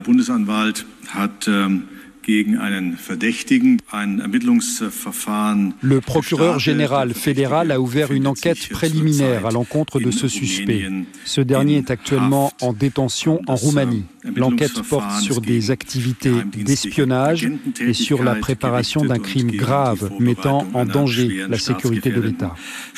Bundesanwalt hat gegen einen Verdächtigen ein Ermittlungsverfahren. Le procureur général fédéral a ouvert une enquête préliminaire à l'encontre de ce suspect. Ce dernier est actuellement en détention en Roumanie. L'enquête porte sur des activités d'espionnage et sur la préparation d'un crime grave mettant en danger la sécurité de l'État.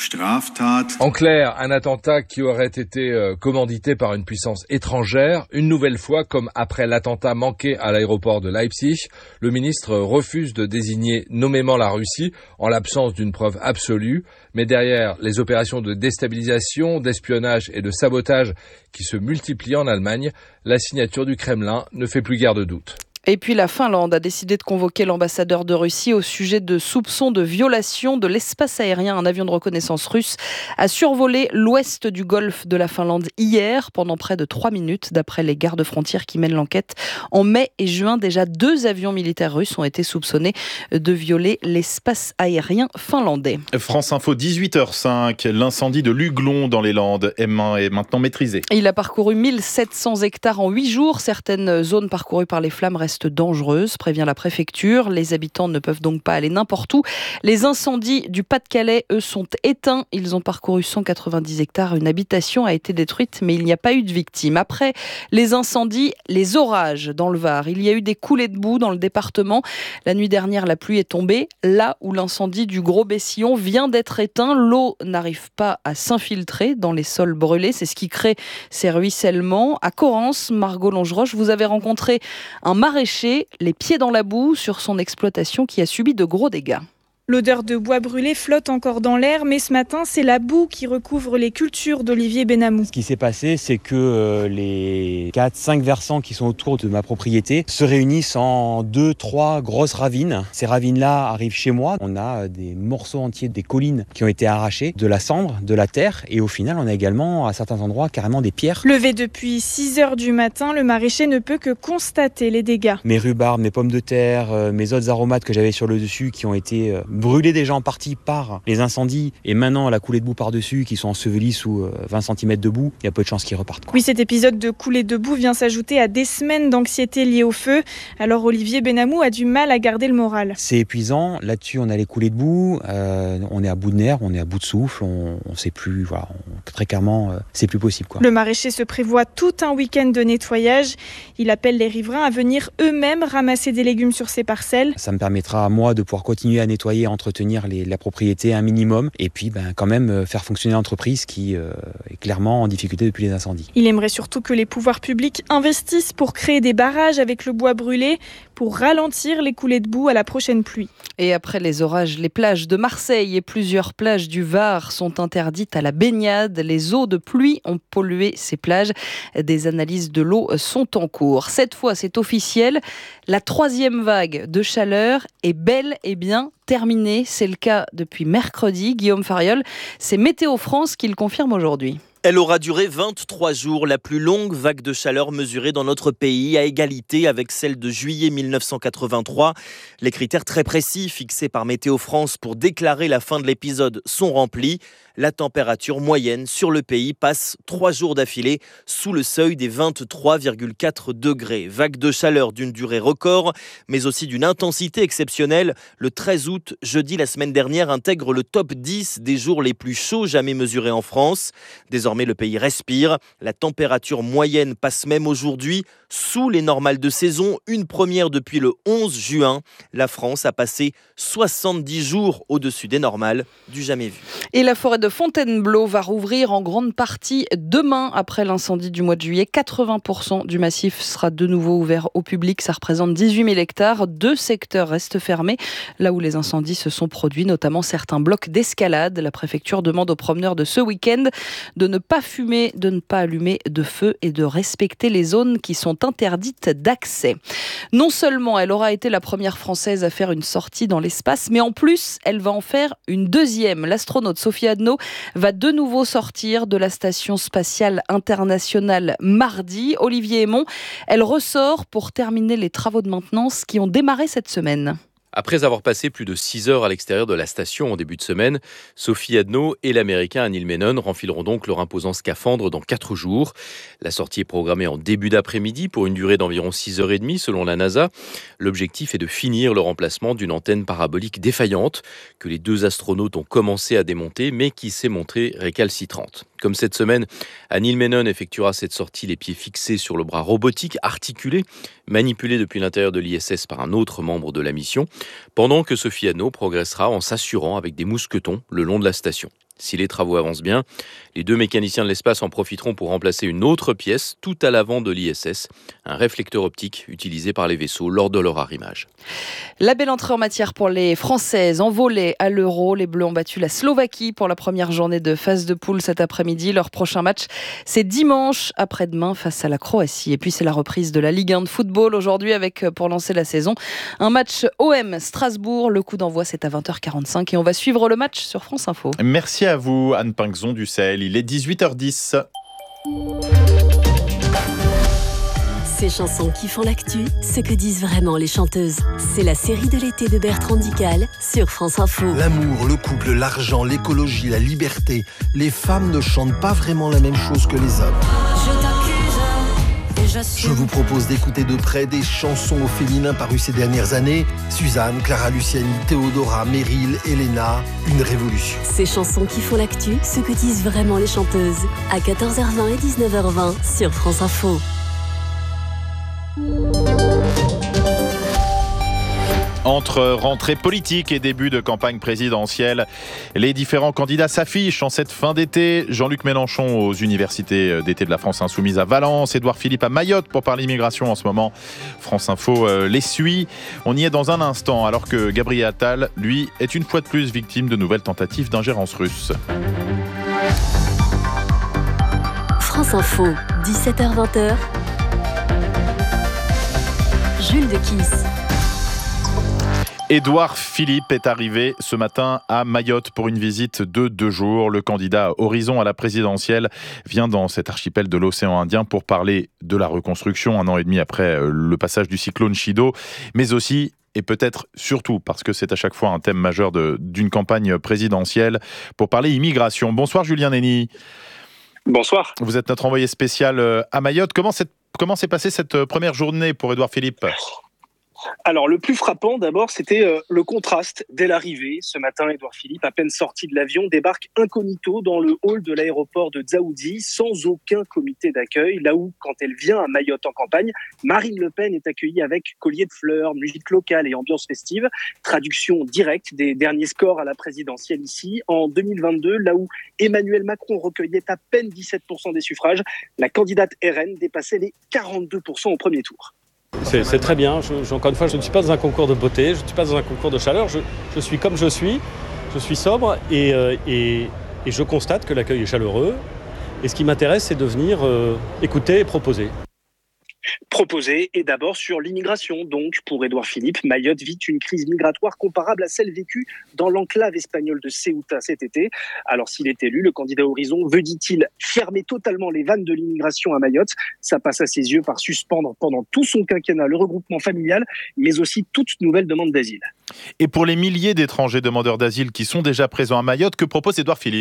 En clair, un attentat qui aurait été commandité par une puissance étrangère, une nouvelle fois comme après l'attentat manqué à l'aéroport de Leipzig. Le ministre refuse de désigner nommément la Russie en l'absence d'une preuve absolue. Mais derrière les opérations de déstabilisation, d'espionnage et de sabotage qui se multiplient en Allemagne, la signature du Kremlin ne fait plus guère de doute. Et puis la Finlande a décidé de convoquer l'ambassadeur de Russie au sujet de soupçons de violation de l'espace aérien. Un avion de reconnaissance russe a survolé l'ouest du golfe de la Finlande hier pendant près de 3 minutes, d'après les gardes-frontières qui mènent l'enquête. En mai et juin, déjà 2 avions militaires russes ont été soupçonnés de violer l'espace aérien finlandais. France Info, 18h05, l'incendie de Luglon dans les Landes est maintenant maîtrisé. Il a parcouru 1700 hectares en 8 jours. Certaines zones parcourues par les flammes restent dangereuse, prévient la préfecture. Les habitants ne peuvent donc pas aller n'importe où. Les incendies du Pas-de-Calais, eux, sont éteints. Ils ont parcouru 190 hectares. Une habitation a été détruite, mais il n'y a pas eu de victimes. Après les incendies, les orages dans le Var. Il y a eu des coulées de boue dans le département. La nuit dernière, la pluie est tombée. Là où l'incendie du Gros-Bessillon vient d'être éteint, l'eau n'arrive pas à s'infiltrer dans les sols brûlés. C'est ce qui crée ces ruissellements. À Correns, Margot Longeroche, vous avez rencontré un maraîcher, les pieds dans la boue, sur son exploitation qui a subi de gros dégâts. L'odeur de bois brûlé flotte encore dans l'air, mais ce matin, c'est la boue qui recouvre les cultures d'Olivier Benamou. Ce qui s'est passé, c'est que les 4-5 versants qui sont autour de ma propriété se réunissent en 2-3 grosses ravines. Ces ravines-là arrivent chez moi. On a des morceaux entiers des collines qui ont été arrachés, de la cendre, de la terre, et au final, on a également, à certains endroits, carrément des pierres. Levé depuis 6h du matin, le maraîcher ne peut que constater les dégâts. Mes rhubarbes, mes pommes de terre, mes autres aromates que j'avais sur le dessus qui ont été brûlés déjà en partie par les incendies et maintenant la coulée de boue par-dessus qui sont ensevelis sous 20 cm de boue, il y a peu de chances qu'ils repartent. Oui, cet épisode de coulée de boue vient s'ajouter à des semaines d'anxiété liées au feu. Alors Olivier Benamou a du mal à garder le moral. C'est épuisant, là-dessus on a les coulées de boue, on est à bout de nerfs, on est à bout de souffle, on sait plus, voilà, très clairement c'est plus possible, quoi. Le maraîcher se prévoit tout un week-end de nettoyage. Il appelle les riverains à venir eux-mêmes ramasser des légumes sur ses parcelles. Ça me permettra à moi de pouvoir continuer à nettoyer, entretenir la propriété un minimum et puis quand même faire fonctionner l'entreprise qui est clairement en difficulté depuis les incendies. Il aimerait surtout que les pouvoirs publics investissent pour créer des barrages avec le bois brûlé pour ralentir les coulées de boue à la prochaine pluie. Et après les orages, les plages de Marseille et plusieurs plages du Var sont interdites à la baignade. Les eaux de pluie ont pollué ces plages. Des analyses de l'eau sont en cours. Cette fois, c'est officiel. La 3e vague de chaleur est bel et bien terminée. C'est le cas depuis mercredi. Guillaume Fariol, c'est Météo France qui le confirme aujourd'hui. Elle aura duré 23 jours, la plus longue vague de chaleur mesurée dans notre pays, à égalité avec celle de juillet 1983. Les critères très précis fixés par Météo France pour déclarer la fin de l'épisode sont remplis. La température moyenne sur le pays passe 3 jours d'affilée sous le seuil des 23,4 degrés. Vague de chaleur d'une durée record, mais aussi d'une intensité exceptionnelle. Le 13 août, jeudi, la semaine dernière, intègre le top 10 des jours les plus chauds jamais mesurés en France. Désormais, le pays respire. La température moyenne passe même aujourd'hui sous les normales de saison, une première depuis le 11 juin. La France a passé 70 jours au-dessus des normales, du jamais vu. Et la forêt de Fontainebleau va rouvrir en grande partie demain après l'incendie du mois de juillet. 80% du massif sera de nouveau ouvert au public. Ça représente 18 000 hectares. 2 secteurs restent fermés, là où les incendies se sont produits, notamment certains blocs d'escalade. La préfecture demande aux promeneurs de ce week-end de ne pas fumer, de ne pas allumer de feu et de respecter les zones qui sont interdites d'accès. Non seulement elle aura été la première Française à faire une sortie dans l'espace, mais en plus, elle va en faire une deuxième. L'astronaute Sophie Adno va de nouveau sortir de la station spatiale internationale mardi. Olivier Hémon, elle ressort pour terminer les travaux de maintenance qui ont démarré cette semaine. Après avoir passé plus de 6 heures à l'extérieur de la station en début de semaine, Sophie Adno et l'Américain Neil Menon renfileront donc leur imposant scaphandre dans 4 jours. La sortie est programmée en début d'après-midi pour une durée d'environ 6h30 selon la NASA. L'objectif est de finir le remplacement d'une antenne parabolique défaillante que les 2 astronautes ont commencé à démonter mais qui s'est montrée récalcitrante. Comme cette semaine, Neil Menon effectuera cette sortie les pieds fixés sur le bras robotique articulé, manipulé depuis l'intérieur de l'ISS par un autre membre de la mission, pendant que Sophie Adno progressera en s'assurant avec des mousquetons le long de la station. Si les travaux avancent bien, les 2 mécaniciens de l'espace en profiteront pour remplacer une autre pièce tout à l'avant de l'ISS, un réflecteur optique utilisé par les vaisseaux lors de leur arrimage. La belle entrée en matière pour les Françaises en volley à l'Euro. Les Bleus ont battu la Slovaquie pour la première journée de phase de poule cet après-midi. Leur prochain match, c'est dimanche après-demain face à la Croatie. Et puis c'est la reprise de la Ligue 1 de football aujourd'hui avec, pour lancer la saison, un match OM Strasbourg. Le coup d'envoi, c'est à 20h45 et on va suivre le match sur France Info. Merci à vous, Anne Pinxon du Sahel. Il est 18h10. Ces chansons qui font l'actu, ce que disent vraiment les chanteuses. C'est la série de l'été de Bertrand Dical sur France Info. L'amour, le couple, l'argent, l'écologie, la liberté. Les femmes ne chantent pas vraiment la même chose que les hommes. Je vous propose d'écouter de près des chansons au féminin parues ces dernières années. Suzanne, Clara Luciani, Théodora, Meryl, Elena, une révolution. Ces chansons qui font l'actu, ce que disent vraiment les chanteuses. À 14h20 et 19h20 sur France Info. Entre rentrée politique et début de campagne présidentielle, les différents candidats s'affichent en cette fin d'été. Jean-Luc Mélenchon aux universités d'été de la France Insoumise à Valence, Édouard Philippe à Mayotte pour parler immigration en ce moment. France Info les suit. On y est dans un instant alors que Gabriel Attal, lui, est une fois de plus victime de nouvelles tentatives d'ingérence russe. France Info, 17h-20h. Jules de Kiss. Édouard Philippe est arrivé ce matin à Mayotte pour une visite de 2 jours. Le candidat Horizon à la présidentielle vient dans cet archipel de l'océan Indien pour parler de la reconstruction 1 an et demi après le passage du cyclone Chido, mais aussi et peut-être surtout parce que c'est à chaque fois un thème majeur d'une campagne présidentielle, pour parler immigration. Bonsoir Julien Nény. Bonsoir. Vous êtes notre envoyé spécial à Mayotte. Comment s'est passée cette première journée pour Édouard Philippe ? Alors, le plus frappant, d'abord, c'était le contraste dès l'arrivée. Ce matin, Édouard Philippe, à peine sorti de l'avion, débarque incognito dans le hall de l'aéroport de Dzaoudzi, sans aucun comité d'accueil, là où, quand elle vient à Mayotte en campagne, Marine Le Pen est accueillie avec collier de fleurs, musique locale et ambiance festive. Traduction directe des derniers scores à la présidentielle ici. En 2022, là où Emmanuel Macron recueillait à peine 17% des suffrages, la candidate RN dépassait les 42% au premier tour. C'est très bien. Encore une fois, je ne suis pas dans un concours de beauté, je ne suis pas dans un concours de chaleur. Je suis comme je suis sobre et je constate que l'accueil est chaleureux. Et ce qui m'intéresse, c'est de venir écouter et proposer. Proposé, et d'abord sur l'immigration. Donc, pour Édouard Philippe, Mayotte vit une crise migratoire comparable à celle vécue dans l'enclave espagnole de Ceuta cet été. Alors, s'il est élu, le candidat Horizon veut, dit-il, fermer totalement les vannes de l'immigration à Mayotte. Ça passe à ses yeux par suspendre pendant tout son quinquennat le regroupement familial, mais aussi toute nouvelle demande d'asile. Et pour les milliers d'étrangers demandeurs d'asile qui sont déjà présents à Mayotte, que propose Édouard Philippe ?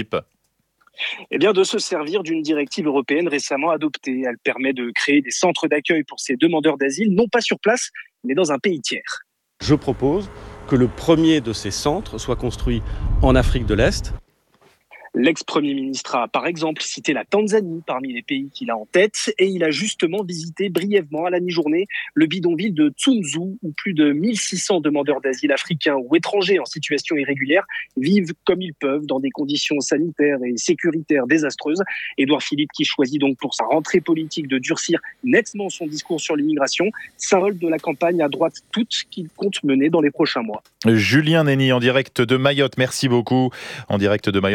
Eh bien, de se servir d'une directive européenne récemment adoptée. Elle permet de créer des centres d'accueil pour ces demandeurs d'asile, non pas sur place, mais dans un pays tiers. Je propose que le premier de ces centres soit construit en Afrique de l'Est. L'ex-premier ministre a par exemple cité la Tanzanie parmi les pays qu'il a en tête, et il a justement visité brièvement à la mi-journée le bidonville de Tsunzu où plus de 1600 demandeurs d'asile africains ou étrangers en situation irrégulière vivent comme ils peuvent dans des conditions sanitaires et sécuritaires désastreuses. Édouard Philippe qui choisit donc pour sa rentrée politique de durcir nettement son discours sur l'immigration, symbole de la campagne à droite toute qu'il compte mener dans les prochains mois. Julien Nény en direct de Mayotte, merci beaucoup. En direct de Mayotte pour France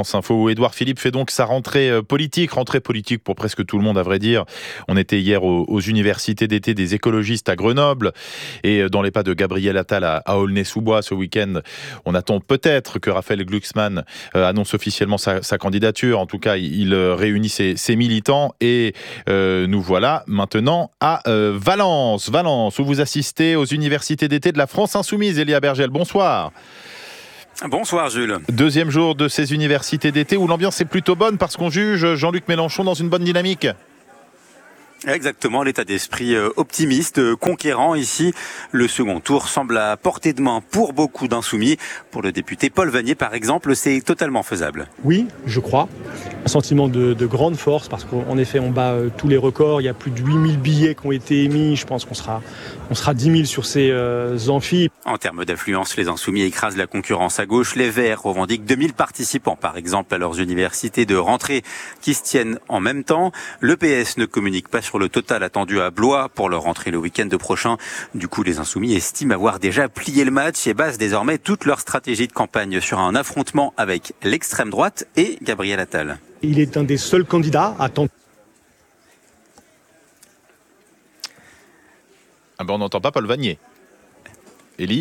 France Info où Édouard Philippe fait donc sa rentrée politique pour presque tout le monde à vrai dire. On était hier aux universités d'été des écologistes à Grenoble et dans les pas de Gabriel Attal à Aulnay-sous-Bois ce week-end. On attend peut-être que Raphaël Glucksmann annonce officiellement sa candidature. En tout cas, il réunit ses militants et nous voilà maintenant à Valence où vous assistez aux universités d'été de la France Insoumise. Elia Bergel, bonsoir. Bonsoir Jules. Deuxième jour de ces universités d'été où l'ambiance est plutôt bonne parce qu'on juge Jean-Luc Mélenchon dans une bonne dynamique. Exactement, l'état d'esprit optimiste, conquérant ici. Le second tour semble à portée de main pour beaucoup d'insoumis. Pour le député Paul Vannier, par exemple, c'est totalement faisable. Oui, je crois. Un sentiment de grande force parce qu'en effet, on bat tous les records. Il y a plus de 8000 billets qui ont été émis. Je pense qu'on sera 10 000 sur ces amphis. En termes d'affluence, les insoumis écrasent la concurrence à gauche. Les Verts revendiquent 2000 participants, par exemple, à leurs universités de rentrée qui se tiennent en même temps. Le PS ne communique pas sur le total attendu à Blois pour leur rentrée le week-end prochain. Du coup, les insoumis estiment avoir déjà plié le match et basent désormais toute leur stratégie de campagne sur un affrontement avec l'extrême droite et Gabriel Attal. Il est un des seuls candidats à tenter. Ah ben on n'entend pas Paul Vannier. Élie ?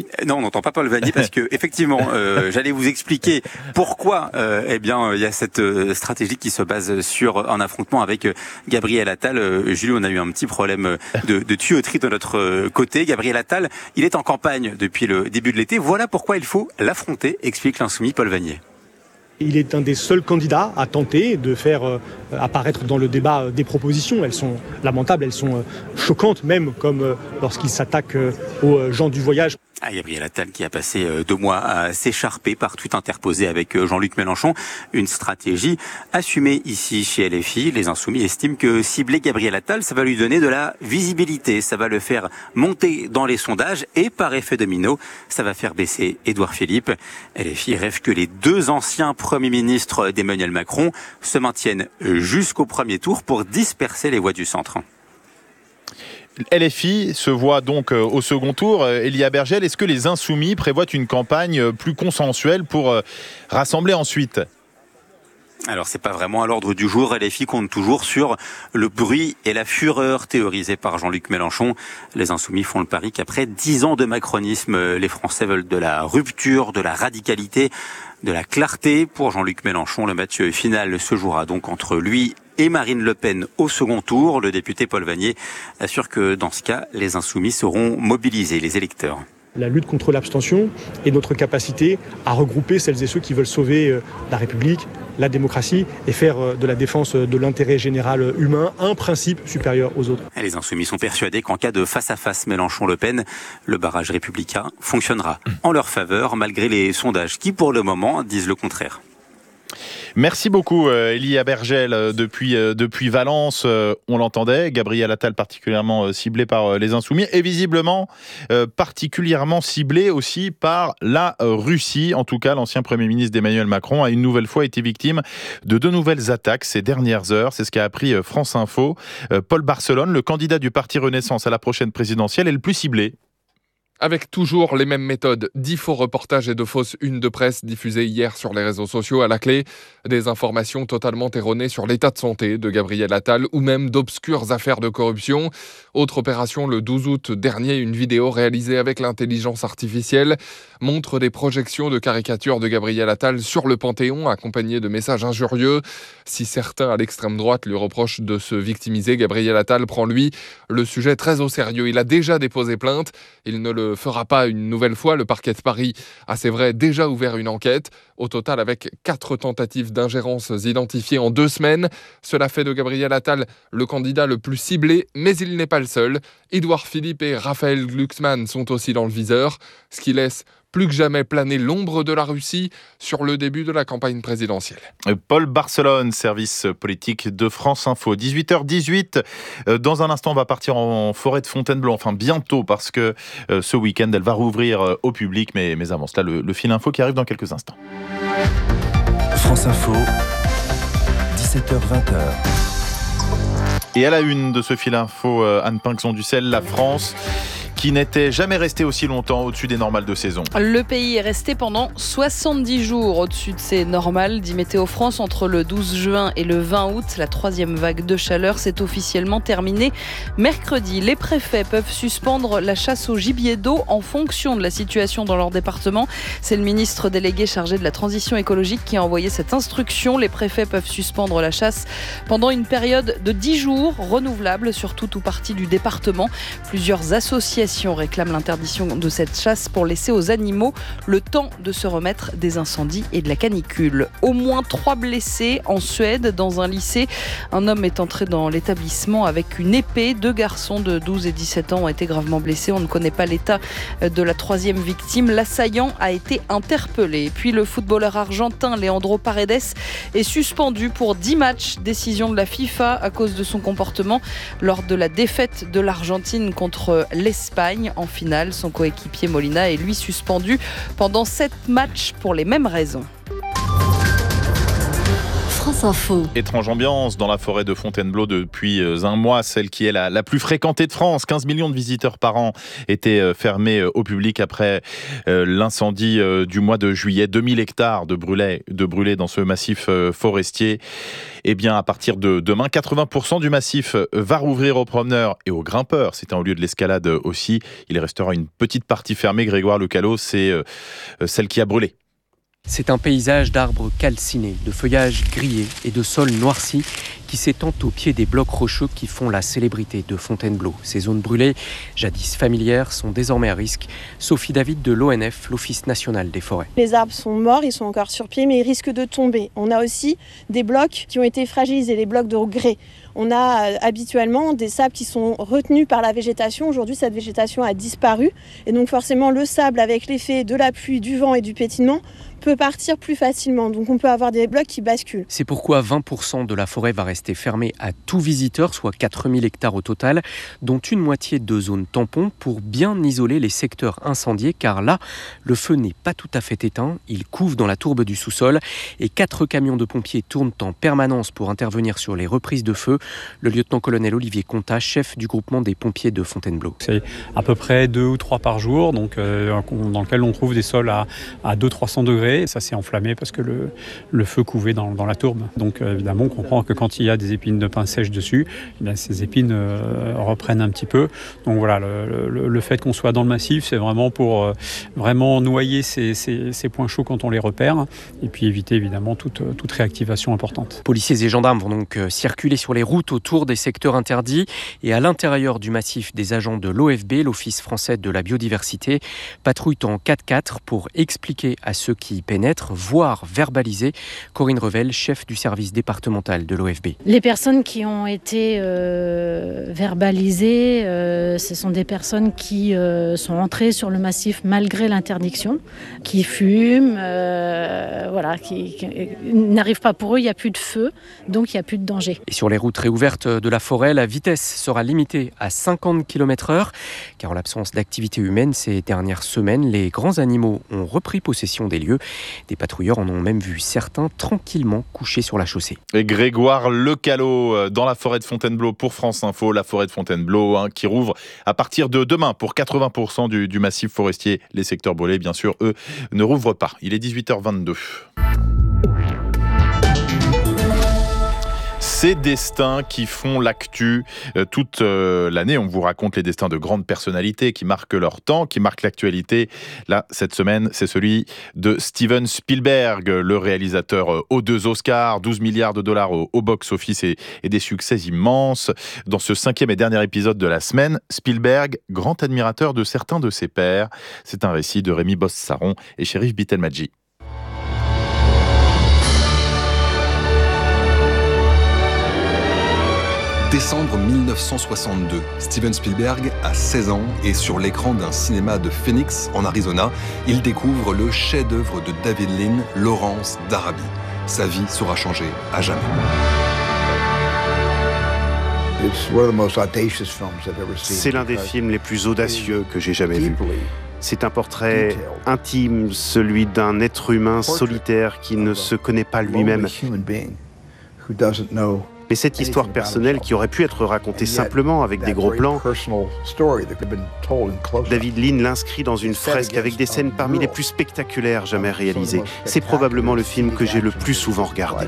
Non, on n'entend pas Paul Vannier parce que effectivement, j'allais vous expliquer pourquoi il y a cette stratégie qui se base sur un affrontement avec Gabriel Attal. Jules, on a eu un petit problème de tuyauterie de notre côté. Gabriel Attal, il est en campagne depuis le début de l'été. Voilà pourquoi il faut l'affronter, explique l'insoumis Paul Vannier. Il est un des seuls candidats à tenter de faire apparaître dans le débat des propositions. Elles sont lamentables, elles sont choquantes même, comme lorsqu'il s'attaque aux gens du voyage. Gabriel Attal qui a passé 2 mois à s'écharper par tweet interposé avec Jean-Luc Mélenchon. Une stratégie assumée ici chez LFI. Les insoumis estiment que cibler Gabriel Attal, ça va lui donner de la visibilité. Ça va le faire monter dans les sondages et par effet domino, ça va faire baisser Édouard Philippe. LFI rêve que les 2 anciens premiers ministres d'Emmanuel Macron se maintiennent jusqu'au premier tour pour disperser les voix du centre. LFI se voit donc au second tour. Elia Bergel, est-ce que les Insoumis prévoient une campagne plus consensuelle pour rassembler ensuite ? Alors c'est pas vraiment à l'ordre du jour. LFI compte toujours sur le bruit et la fureur théorisés par Jean-Luc Mélenchon. Les Insoumis font le pari qu'après 10 ans de macronisme, les Français veulent de la rupture, de la radicalité, de la clarté. Pour Jean-Luc Mélenchon, le match final se jouera donc entre lui et Marine Le Pen au second tour. Le député Paul Vannier assure que dans ce cas, les Insoumis seront mobilisés, les électeurs. La lutte contre l'abstention et notre capacité à regrouper celles et ceux qui veulent sauver la République, la démocratie et faire de la défense de l'intérêt général humain un principe supérieur aux autres. Les Insoumis sont persuadés qu'en cas de face-à-face Mélenchon-Le Pen, le barrage républicain fonctionnera en leur faveur malgré les sondages qui pour le moment disent le contraire. Merci beaucoup Elia Bergel depuis Valence. On l'entendait, Gabriel Attal particulièrement ciblé par les Insoumis et visiblement particulièrement ciblé aussi par la Russie. En tout cas, l'ancien Premier ministre d'Emmanuel Macron a une nouvelle fois été victime de 2 nouvelles attaques ces dernières heures. C'est ce qu'a appris France Info. Paul Barcelone, le candidat du Parti Renaissance à la prochaine présidentielle, est le plus ciblé. Avec toujours les mêmes méthodes, 10 faux reportages et de fausses unes de presse diffusées hier sur les réseaux sociaux. À la clé, des informations totalement erronées sur l'état de santé de Gabriel Attal ou même d'obscures affaires de corruption. Autre opération, le 12 août dernier, une vidéo réalisée avec l'intelligence artificielle montre des projections de caricatures de Gabriel Attal sur le Panthéon, accompagnées de messages injurieux. Si certains à l'extrême droite lui reprochent de se victimiser, Gabriel Attal prend, lui, le sujet très au sérieux. Il a déjà déposé plainte. Il ne le fera pas une nouvelle fois. Le parquet de Paris a, c'est vrai, déjà ouvert une enquête. Au total, avec 4 tentatives d'ingérence identifiées en 2 semaines. Cela fait de Gabriel Attal le candidat le plus ciblé, mais il n'est pas le seul. Édouard Philippe et Raphaël Glucksmann sont aussi dans le viseur, ce qui laisse plus que jamais planer l'ombre de la Russie sur le début de la campagne présidentielle. Paul Barcelone, service politique de France Info. 18h18. Dans un instant, on va partir en forêt de Fontainebleau. Enfin, bientôt, parce que ce week-end, elle va rouvrir au public. Mais avant cela, le fil info qui arrive dans quelques instants. France Info, 17h-20h. Et à la une de ce fil info, Anne Pinxon-Dussel, la France qui n'était jamais resté aussi longtemps au-dessus des normales de saison. Le pays est resté pendant 70 jours au-dessus de ces normales, dit Météo France. Entre le 12 juin et le 20 août, la 3e vague de chaleur s'est officiellement terminée mercredi. Les préfets peuvent suspendre la chasse au gibier d'eau en fonction de la situation dans leur département. C'est le ministre délégué chargé de la transition écologique qui a envoyé cette instruction. Les préfets peuvent suspendre la chasse pendant une période de 10 jours renouvelable sur tout ou partie du département. Plusieurs associations réclament l'interdiction de cette chasse pour laisser aux animaux le temps de se remettre des incendies et de la canicule. Au moins 3 blessés en Suède dans un lycée. Un homme est entré dans l'établissement avec une épée. 2 garçons de 12 et 17 ans ont été gravement blessés. On ne connaît pas l'état de la 3e victime. L'assaillant a été interpellé. Et puis le footballeur argentin Leandro Paredes est suspendu pour 10 matchs. Décision de la FIFA à cause de son comportement lors de la défaite de l'Argentine contre l'Espagne en finale. Son coéquipier Molina est lui suspendu pendant 7 matchs pour les mêmes raisons. France Info. Étrange ambiance dans la forêt de Fontainebleau depuis un mois, celle qui est la plus fréquentée de France. 15 millions de visiteurs par an étaient fermés au public après l'incendie du mois de juillet. 2000 hectares de brûlés dans ce massif forestier. Eh bien, à partir de demain, 80% du massif va rouvrir aux promeneurs et aux grimpeurs. C'est un lieu de l'escalade aussi. Il restera une petite partie fermée. Grégoire Lecalot, c'est celle qui a brûlé. C'est un paysage d'arbres calcinés, de feuillage grillé et de sols noircis qui s'étendent au pied des blocs rocheux qui font la célébrité de Fontainebleau. Ces zones brûlées, jadis familières, sont désormais à risque. Sophie David de l'ONF, l'Office national des forêts. Les arbres sont morts, ils sont encore sur pied, mais ils risquent de tomber. On a aussi des blocs qui ont été fragilisés, les blocs de grès. On a habituellement des sables qui sont retenus par la végétation. Aujourd'hui, cette végétation a disparu. Et donc forcément, le sable, avec l'effet de la pluie, du vent et du pétillement, peut partir plus facilement. Donc on peut avoir des blocs qui basculent. C'est pourquoi 20% de la forêt va rester fermée à tout visiteur, soit 4000 hectares au total, dont une moitié de zones tampons pour bien isoler les secteurs incendiés, car là, le feu n'est pas tout à fait éteint. Il couve dans la tourbe du sous-sol et 4 camions de pompiers tournent en permanence pour intervenir sur les reprises de feu. Le lieutenant-colonel Olivier Contat, chef du groupement des pompiers de Fontainebleau. C'est à peu près 2 ou 3 par jour, donc, dans lequel on trouve des sols à 200-300 degrés. Ça s'est enflammé parce que le feu couvait dans la tourbe. Donc évidemment, on comprend que quand il y a des épines de pin sèches dessus, ces épines reprennent un petit peu. Donc voilà, le fait qu'on soit dans le massif, c'est vraiment pour vraiment noyer ces points chauds quand on les repère et puis éviter évidemment toute réactivation importante. Policiers et gendarmes vont donc circuler sur les routes autour des secteurs interdits et à l'intérieur du massif, des agents de l'OFB, l'Office français de la biodiversité, patrouillent en 4x4 pour expliquer à ceux qui pénètrent, voire verbaliser. Corinne Revel, chef du service départemental de l'OFB. Les personnes qui ont été verbalisées, ce sont des personnes qui sont entrées sur le massif malgré l'interdiction, qui fument, qui n'arrivent pas pour eux, il n'y a plus de feu, donc il n'y a plus de danger. Et sur les routes réouvertes de la forêt, la vitesse sera limitée à 50 km/h, car en l'absence d'activité humaine ces dernières semaines, les grands animaux ont repris possession des lieux. Des patrouilleurs en ont même vu certains tranquillement couchés sur la chaussée. Et Grégoire Lecalot dans la forêt de Fontainebleau pour France Info. La forêt de Fontainebleau qui rouvre à partir de demain pour 80% du massif forestier. Les secteurs brûlés, bien sûr, eux, ne rouvrent pas. Il est 18h22. Ces destins qui font l'actu toute l'année. On vous raconte les destins de grandes personnalités qui marquent leur temps, qui marquent l'actualité. Là, cette semaine, c'est celui de Steven Spielberg, le réalisateur aux 2 Oscars, 12 milliards de dollars au box-office et des succès immenses. Dans ce 5e et dernier épisode de la semaine, Spielberg, grand admirateur de certains de ses pairs. C'est un récit de Rémi Bosse-Saron et Chérif Bitelmadji. Décembre 1962, Steven Spielberg a 16 ans et sur l'écran d'un cinéma de Phoenix, en Arizona, il découvre le chef-d'œuvre de David Lean, Lawrence d'Arabie. Sa vie sera changée à jamais. C'est l'un des films les plus audacieux que j'ai jamais vu. C'est un portrait intime, celui d'un être humain solitaire qui ne se connaît pas lui-même. Mais cette histoire personnelle qui aurait pu être racontée simplement avec des gros plans, David Lean l'inscrit dans une fresque avec des scènes parmi les plus spectaculaires jamais réalisées. C'est probablement le film que j'ai le plus souvent regardé.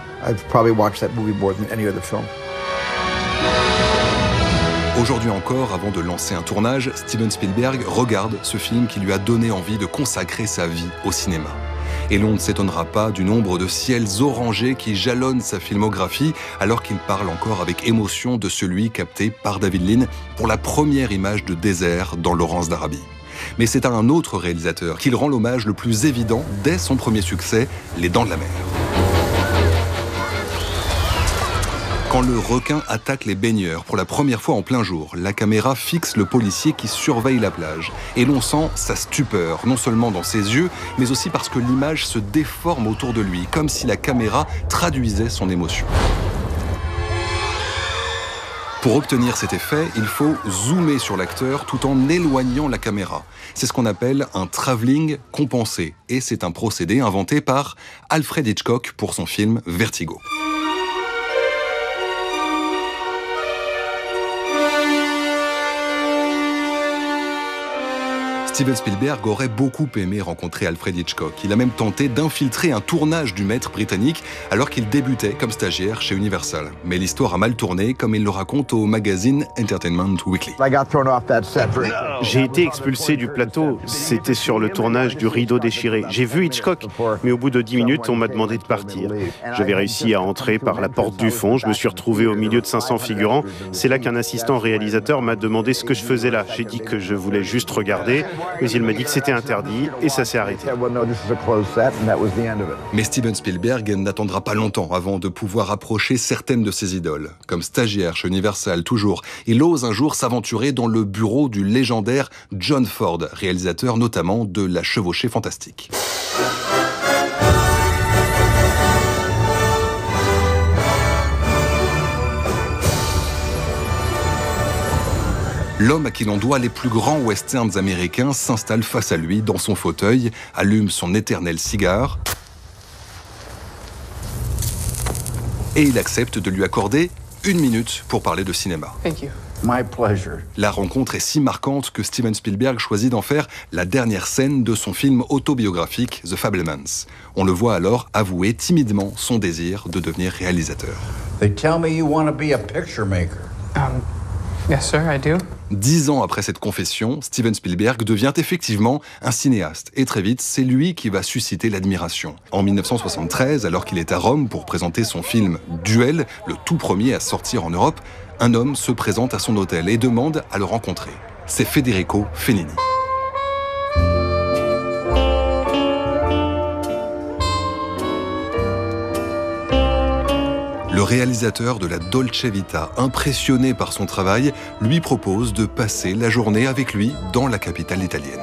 Aujourd'hui encore, avant de lancer un tournage, Steven Spielberg regarde ce film qui lui a donné envie de consacrer sa vie au cinéma. Et l'on ne s'étonnera pas du nombre de ciels orangés qui jalonnent sa filmographie, alors qu'il parle encore avec émotion de celui capté par David Lean pour la première image de désert dans Laurence d'Arabie. Mais c'est à un autre réalisateur qu'il rend l'hommage le plus évident dès son premier succès, Les Dents de la Mer. Quand le requin attaque les baigneurs pour la première fois en plein jour, la caméra fixe le policier qui surveille la plage. Et l'on sent sa stupeur, non seulement dans ses yeux, mais aussi parce que l'image se déforme autour de lui, comme si la caméra traduisait son émotion. Pour obtenir cet effet, il faut zoomer sur l'acteur tout en éloignant la caméra. C'est ce qu'on appelle un travelling compensé. Et c'est un procédé inventé par Alfred Hitchcock pour son film Vertigo. Steven Spielberg aurait beaucoup aimé rencontrer Alfred Hitchcock. Il a même tenté d'infiltrer un tournage du maître britannique alors qu'il débutait comme stagiaire chez Universal. Mais l'histoire a mal tourné, comme il le raconte au magazine Entertainment Weekly. J'ai été expulsé du plateau. C'était sur le tournage du Rideau déchiré. J'ai vu Hitchcock, mais au bout de 10 minutes, on m'a demandé de partir. J'avais réussi à entrer par la porte du fond. Je me suis retrouvé au milieu de 500 figurants. C'est là qu'un assistant réalisateur m'a demandé ce que je faisais là. J'ai dit que je voulais juste regarder. Mais il m'a dit que c'était interdit et ça s'est arrêté. Mais Steven Spielberg n'attendra pas longtemps avant de pouvoir approcher certaines de ses idoles. Comme stagiaire chez Universal toujours, il ose un jour s'aventurer dans le bureau du légendaire John Ford, réalisateur notamment de La Chevauchée Fantastique. L'homme à qui l'on doit les plus grands westerns américains s'installe face à lui dans son fauteuil, allume son éternel cigare et il accepte de lui accorder 1 minute pour parler de cinéma. Thank you. My pleasure. La rencontre est si marquante que Steven Spielberg choisit d'en faire la dernière scène de son film autobiographique The Fabelmans. On le voit alors avouer timidement son désir de devenir réalisateur. They tell me you want to be a picture maker. Yes, sir, I do. 10 ans après cette confession, Steven Spielberg devient effectivement un cinéaste. Et très vite, c'est lui qui va susciter l'admiration. En 1973, alors qu'il est à Rome pour présenter son film Duel, le tout premier à sortir en Europe, un homme se présente à son hôtel et demande à le rencontrer. C'est Federico Fellini. Le réalisateur de la Dolce Vita, impressionné par son travail, lui propose de passer la journée avec lui dans la capitale italienne.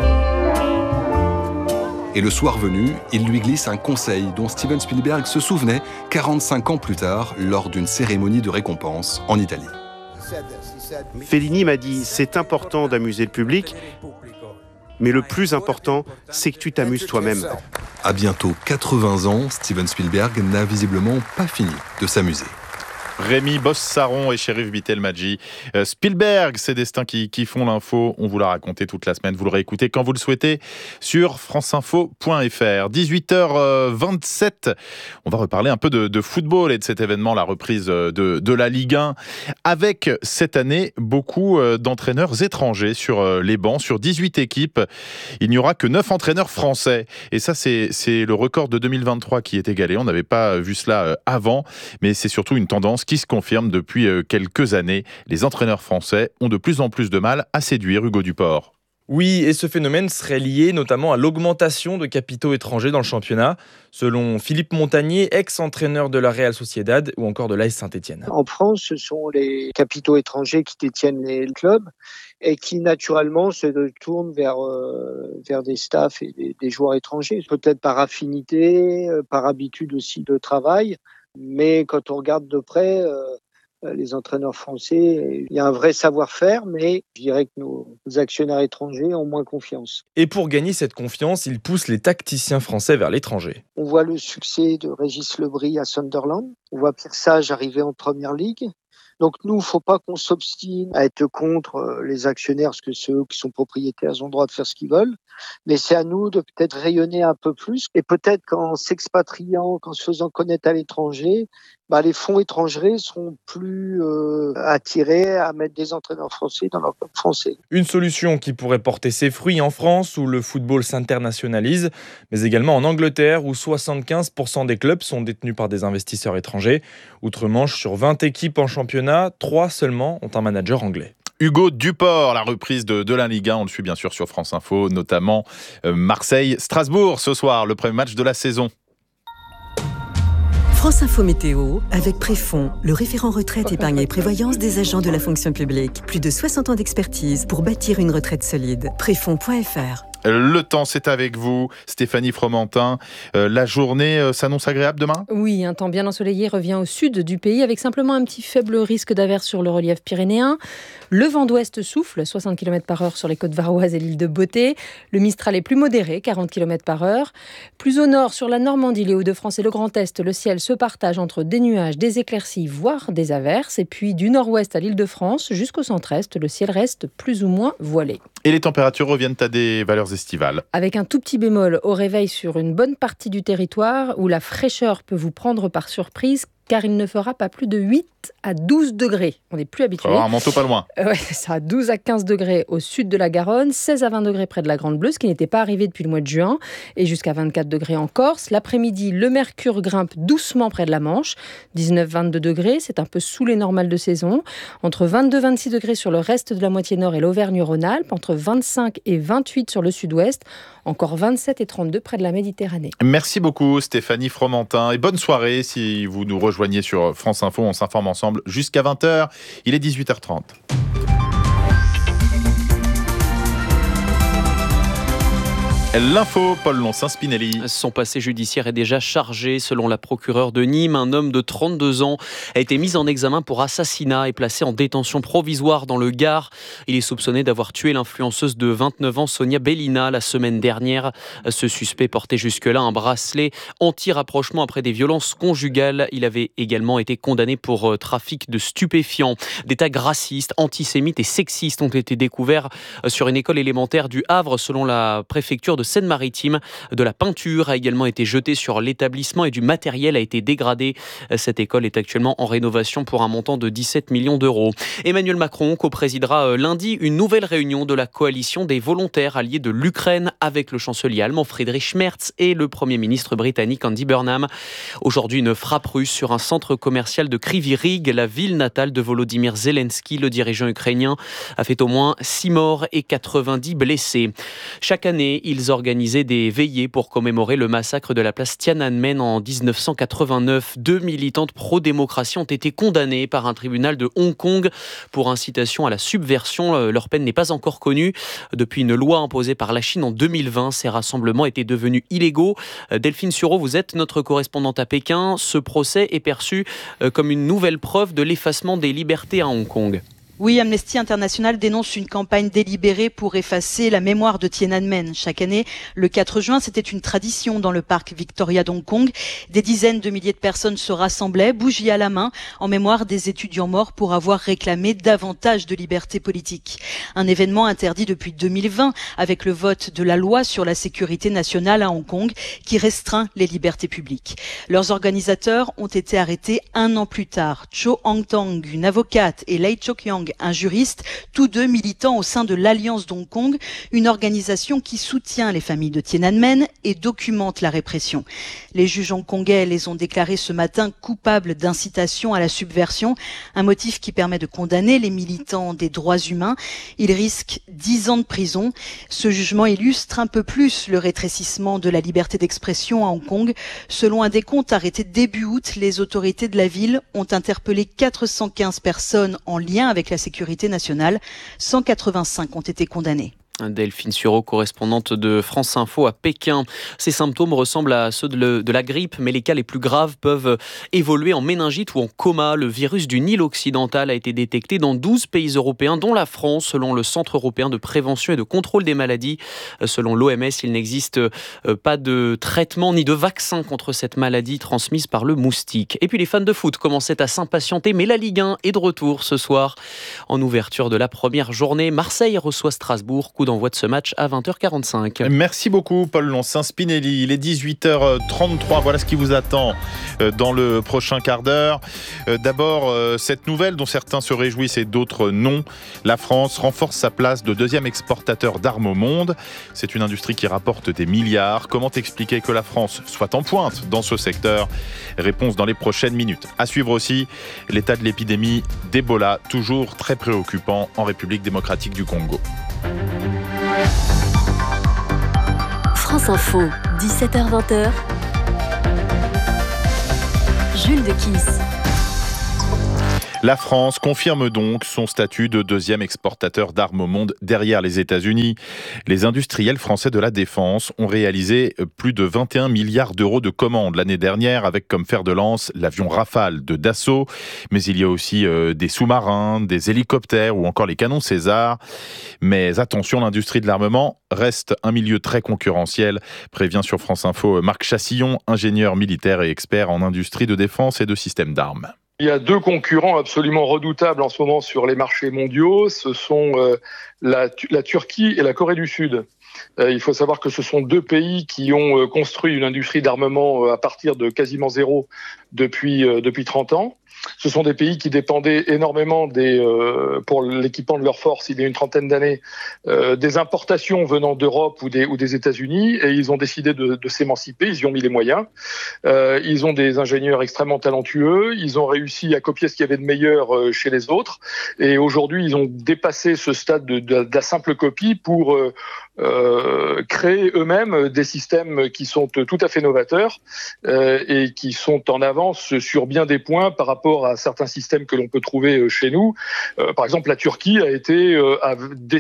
Et le soir venu, il lui glisse un conseil dont Steven Spielberg se souvenait 45 ans plus tard lors d'une cérémonie de récompense en Italie. Fellini m'a dit « C'est important d'amuser le public, mais le plus important, c'est que tu t'amuses toi-même. » À bientôt 80 ans, Steven Spielberg n'a visiblement pas fini de s'amuser. Rémi Bossaron et Chérif Bitelmadji. Spielberg, ces destins qui font l'info, on vous l'a raconté toute la semaine, vous le réécoutez quand vous le souhaitez sur franceinfo.fr. 18h27, on va reparler un peu de football et de cet événement, la reprise de la Ligue 1, avec cette année beaucoup d'entraîneurs étrangers sur les bancs, sur 18 équipes. Il n'y aura que 9 entraîneurs français. Et ça, c'est le record de 2023 qui est égalé. On n'avait pas vu cela avant, mais c'est surtout une tendance qui se confirme depuis quelques années. Les entraîneurs français ont de plus en plus de mal à séduire Hugo Duport. Oui, et ce phénomène serait lié notamment à l'augmentation de capitaux étrangers dans le championnat, selon Philippe Montagnier, ex-entraîneur de la Real Sociedad ou encore de l'AS Saint-Etienne. En France, ce sont les capitaux étrangers qui détiennent les clubs et qui naturellement se tournent vers des staffs et des joueurs étrangers, peut-être par affinité, par habitude aussi de travail. Mais quand on regarde de près, les entraîneurs français. Il y a un vrai savoir-faire, mais je dirais que nos actionnaires étrangers ont moins confiance. Et pour gagner cette confiance, il pousse les tacticiens français vers l'étranger. On voit le succès de Régis Lebris à Sunderland. On voit Pierre Sage arriver en Première Ligue. Donc nous, il ne faut pas qu'on s'obstine à être contre les actionnaires, parce que ceux qui sont propriétaires ont le droit de faire ce qu'ils veulent. Mais c'est à nous de peut-être rayonner un peu plus. Et peut-être qu'en s'expatriant, qu'en se faisant connaître à l'étranger, les fonds étrangers seront plus attirés à mettre des entraîneurs français dans leur club français. Une solution qui pourrait porter ses fruits en France, où le football s'internationalise, mais également en Angleterre, où 75% des clubs sont détenus par des investisseurs étrangers. Outre-Manche, sur 20 équipes en championnat, 3 seulement ont un manager anglais. Hugo Duport, la reprise de la Ligue 1, on le suit bien sûr sur France Info, notamment Marseille-Strasbourg ce soir, le premier match de la saison. France Info Météo, avec Préfond, le référent retraite, épargne et prévoyance des agents de la fonction publique. Plus de 60 ans d'expertise pour bâtir une retraite solide. Préfond.fr. Le temps, c'est avec vous, Stéphanie Fromentin. La journée s'annonce agréable demain ? Oui, un temps bien ensoleillé revient au sud du pays avec simplement un petit faible risque d'averse sur le relief pyrénéen. Le vent d'ouest souffle, 60 km/h sur les côtes varoises et l'île de Beauté. Le Mistral est plus modéré, 40 km/h. Plus au nord, sur la Normandie, les Hauts-de-France et le Grand Est, le ciel se partage entre des nuages, des éclaircies, voire des averses. Et puis du nord-ouest à l'Île-de-France jusqu'au centre-est, le ciel reste plus ou moins voilé. Et les températures reviennent à des valeurs estivales. Avec un tout petit bémol au réveil sur une bonne partie du territoire où la fraîcheur peut vous prendre par surprise car il ne fera pas plus de 8 à 12 degrés. On n'est plus habitué. Un manteau pas loin. Ouais, ça, 12 à 15 degrés au sud de la Garonne, 16 à 20 degrés près de la Grande Bleue, ce qui n'était pas arrivé depuis le mois de juin, et jusqu'à 24 degrés en Corse. L'après-midi, le mercure grimpe doucement près de la Manche, 19-22 degrés, c'est un peu sous les normales de saison. Entre 22-26 degrés sur le reste de la moitié nord et l'Auvergne-Rhône-Alpes, entre 25 et 28 sur le sud-ouest, encore 27 et 32 près de la Méditerranée. Merci beaucoup Stéphanie Fromentin et bonne soirée si vous nous rejoignez sur France Info. On s'informe ensemble jusqu'à 20h. Il est 18h30. L'info, Paul Loncin-Spinelli. Son passé judiciaire est déjà chargé. Selon la procureure de Nîmes, un homme de 32 ans a été mis en examen pour assassinat et placé en détention provisoire dans le Gard. Il est soupçonné d'avoir tué l'influenceuse de 29 ans, Sonia Bellina, la semaine dernière. Ce suspect portait jusque-là un bracelet anti-rapprochement après des violences conjugales. Il avait également été condamné pour trafic de stupéfiants. Des tags racistes, antisémites et sexistes ont été découverts sur une école élémentaire du Havre, selon la préfecture de Seine-Maritime. De la peinture a également été jetée sur l'établissement et du matériel a été dégradé. Cette école est actuellement en rénovation pour un montant de 17 millions d'euros. Emmanuel Macron co-présidera lundi une nouvelle réunion de la coalition des volontaires alliés de l'Ukraine avec le chancelier allemand Friedrich Merz et le Premier ministre britannique Andy Burnham. Aujourd'hui, une frappe russe sur un centre commercial de Kryvyi Rih, la ville natale de Volodymyr Zelensky. Le dirigeant ukrainien a fait au moins 6 morts et 90 blessés. Chaque année, ils organisé des veillées pour commémorer le massacre de la place Tiananmen en 1989. 2 militantes pro-démocratie ont été condamnées par un tribunal de Hong Kong pour incitation à la subversion. Leur peine n'est pas encore connue. Depuis une loi imposée par la Chine en 2020, ces rassemblements étaient devenus illégaux. Delphine Sureau, vous êtes notre correspondante à Pékin. Ce procès est perçu comme une nouvelle preuve de l'effacement des libertés à Hong Kong. Oui, Amnesty International dénonce une campagne délibérée pour effacer la mémoire de Tiananmen. Chaque année, le 4 juin, c'était une tradition dans le parc Victoria d'Hong Kong. Des dizaines de milliers de personnes se rassemblaient, bougies à la main, en mémoire des étudiants morts pour avoir réclamé davantage de liberté politique. Un événement interdit depuis 2020 avec le vote de la loi sur la sécurité nationale à Hong Kong qui restreint les libertés publiques. Leurs organisateurs ont été arrêtés 1 an plus tard. Cho Hang-tong, une avocate, et Lei Chok-yang, un juriste, tous deux militants au sein de l'Alliance d'Hong Kong, une organisation qui soutient les familles de Tiananmen et documente la répression. Les juges hongkongais les ont déclarés ce matin coupables d'incitation à la subversion, un motif qui permet de condamner les militants des droits humains. Ils risquent 10 ans de prison. Ce jugement illustre un peu plus le rétrécissement de la liberté d'expression à Hong Kong. Selon un décompte arrêté début août, les autorités de la ville ont interpellé 415 personnes en lien avec la sécurité nationale. 185 ont été condamnés. Delphine Sureau, correspondante de France Info à Pékin. Ces symptômes ressemblent à ceux de la grippe, mais les cas les plus graves peuvent évoluer en méningite ou en coma. Le virus du Nil occidental a été détecté dans 12 pays européens, dont la France, selon le Centre européen de prévention et de contrôle des maladies. Selon l'OMS, il n'existe pas de traitement ni de vaccin contre cette maladie transmise par le moustique. Et puis les fans de foot commençaient à s'impatienter, mais la Ligue 1 est de retour ce soir. En ouverture de la première journée, Marseille reçoit Strasbourg. Coup d'envoi de ce match à 20h45. Merci beaucoup Paul Loncin-Spinelli. Il est 18h33. Voilà ce qui vous attend dans le prochain quart d'heure. D'abord, cette nouvelle dont certains se réjouissent et d'autres non. La France renforce sa place de deuxième exportateur d'armes au monde. C'est une industrie qui rapporte des milliards. Comment expliquer que la France soit en pointe dans ce secteur ? Réponse dans les prochaines minutes. À suivre aussi l'état de l'épidémie d'Ebola, toujours très préoccupant en République démocratique du Congo. France Info, 17h-20h. Jules de Kiss. La France confirme donc son statut de deuxième exportateur d'armes au monde derrière les États-Unis. Les industriels français de la défense ont réalisé plus de 21 milliards d'euros de commandes l'année dernière avec comme fer de lance l'avion Rafale de Dassault. Mais il y a aussi des sous-marins, des hélicoptères ou encore les canons César. Mais attention, l'industrie de l'armement reste un milieu très concurrentiel, prévient sur France Info Marc Chassillon, ingénieur militaire et expert en industrie de défense et de systèmes d'armes. Il y a deux concurrents absolument redoutables en ce moment sur les marchés mondiaux. Ce sont la Turquie et la Corée du Sud. Il faut savoir que ce sont deux pays qui ont construit une industrie d'armement à partir de quasiment zéro depuis 30 ans. Ce sont des pays qui dépendaient énormément pour l'équipement de leurs forces, il y a une trentaine d'années, des importations venant d'Europe ou des États-Unis, et ils ont décidé de s'émanciper, ils y ont mis les moyens. Ils ont des ingénieurs extrêmement talentueux, ils ont réussi à copier ce qu'il y avait de meilleur chez les autres, et aujourd'hui ils ont dépassé ce stade de la simple copie pour créer eux-mêmes des systèmes qui sont tout à fait novateurs et qui sont en avance sur bien des points par rapport à certains systèmes que l'on peut trouver chez nous. Par exemple, la Turquie a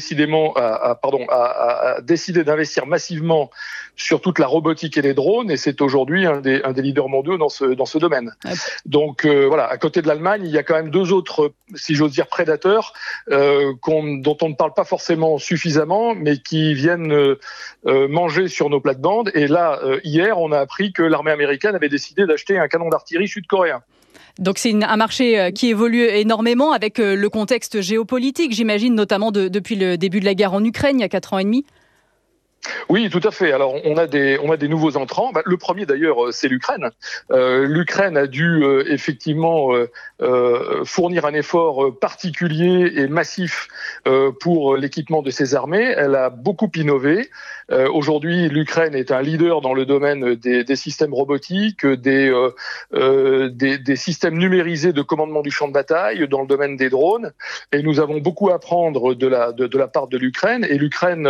décidé d'investir massivement sur toute la robotique et les drones, et c'est aujourd'hui un des leaders mondiaux dans ce domaine. Donc voilà, à côté de l'Allemagne, il y a quand même deux autres, si j'ose dire, prédateurs dont on ne parle pas forcément suffisamment, mais qui viennent manger sur nos plates-bandes. Et là, hier, on a appris que l'armée américaine avait décidé d'acheter un canon d'artillerie sud-coréen. Donc c'est un marché qui évolue énormément avec le contexte géopolitique, j'imagine, notamment depuis le début de la guerre en Ukraine, il y a 4 ans et demi. Oui, tout à fait. Alors, on a des nouveaux entrants. Le premier, d'ailleurs, c'est l'Ukraine. L'Ukraine a dû effectivement fournir un effort particulier et massif pour l'équipement de ses armées. Elle a beaucoup innové. Aujourd'hui, l'Ukraine est un leader dans le domaine des systèmes robotiques, des systèmes numérisés de commandement du champ de bataille, dans le domaine des drones. Et nous avons beaucoup à apprendre de la part de l'Ukraine. Et l'Ukraine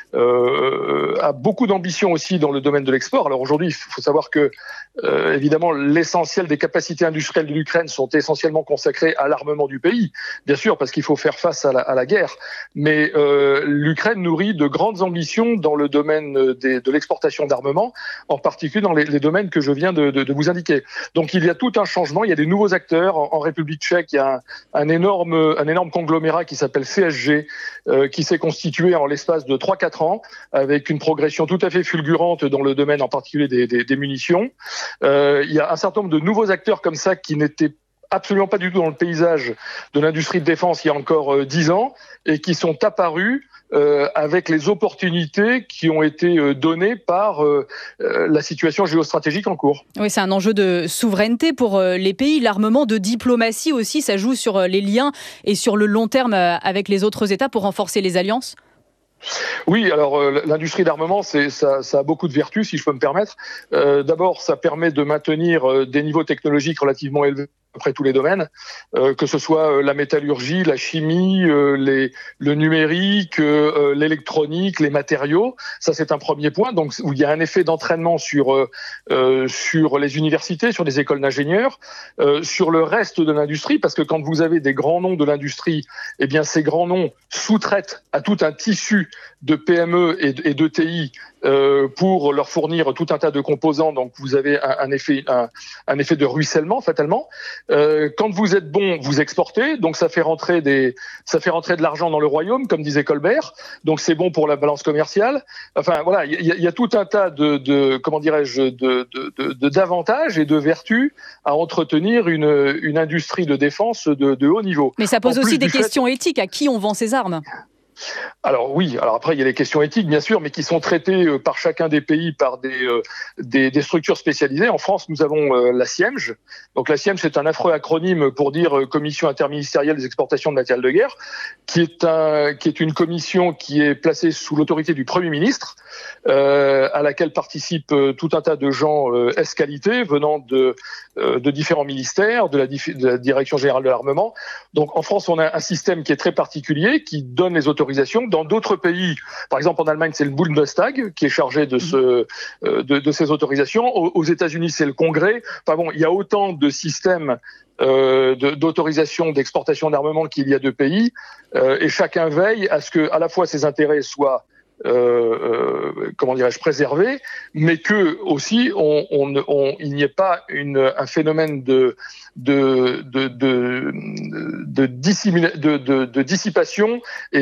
a beaucoup d'ambition aussi dans le domaine de l'export. Alors aujourd'hui, il faut savoir que évidemment, l'essentiel des capacités industrielles de l'Ukraine sont essentiellement consacrées à l'armement du pays, bien sûr, parce qu'il faut faire face à la guerre. Mais l'Ukraine nourrit de grandes ambitions dans le domaine de l'exportation d'armement, en particulier dans les domaines que je viens de vous indiquer. Donc il y a tout un changement, il y a des nouveaux acteurs. En République tchèque, il y a un énorme conglomérat qui s'appelle CSG, qui s'est constitué en l'espace de 3-4 ans, avec une progression tout à fait fulgurante dans le domaine en particulier des munitions. Il y a un certain nombre de nouveaux acteurs comme ça qui n'étaient absolument pas du tout dans le paysage de l'industrie de défense il y a encore 10 ans et qui sont apparus avec les opportunités qui ont été données par la situation géostratégique en cours. Oui, c'est un enjeu de souveraineté pour les pays. L'armement, de diplomatie aussi, ça joue sur les liens et sur le long terme avec les autres États pour renforcer les alliances. Oui, alors l'industrie d'armement, ça a beaucoup de vertus, si je peux me permettre. D'abord, ça permet de maintenir des niveaux technologiques relativement élevés peu près tous les domaines, que ce soit la métallurgie, la chimie, le numérique, l'électronique, les matériaux. Ça, c'est un premier point. Donc, où il y a un effet d'entraînement sur les universités, sur les écoles d'ingénieurs, sur le reste de l'industrie, parce que quand vous avez des grands noms de l'industrie, eh bien, ces grands noms sous-traitent à tout un tissu de PME et de TI pour leur fournir tout un tas de composants. Donc, vous avez un effet de ruissellement, fatalement. Quand vous êtes bon, vous exportez, donc ça fait rentrer de l'argent dans le royaume, comme disait Colbert. Donc c'est bon pour la balance commerciale. Enfin voilà, il y a tout un tas d'avantages et de vertus à entretenir une industrie de défense de haut niveau. Mais ça pose aussi des questions éthiques. À qui on vend ces armes ? Alors oui, alors après il y a les questions éthiques bien sûr, mais qui sont traitées par chacun des pays par des structures spécialisées. En France, nous avons la CIEMG. Donc la CIEMG, c'est un affreux acronyme pour dire Commission interministérielle des exportations de matériel de guerre, qui est une commission qui est placée sous l'autorité du Premier ministre, à laquelle participent tout un tas de gens ès-qualité venant de différents ministères, de la Direction générale de l'armement. Donc en France, on a un système qui est très particulier, qui donne les autorisations. Dans d'autres pays, par exemple en Allemagne, c'est le Bundestag qui est chargé de ces autorisations. Aux États-Unis, c'est le Congrès. Enfin bon, il y a autant de systèmes d'autorisation d'exportation d'armement qu'il y a de pays, et chacun veille à ce que à la fois ses intérêts soient préservés, mais que aussi il n'y ait pas un phénomène de dissipation et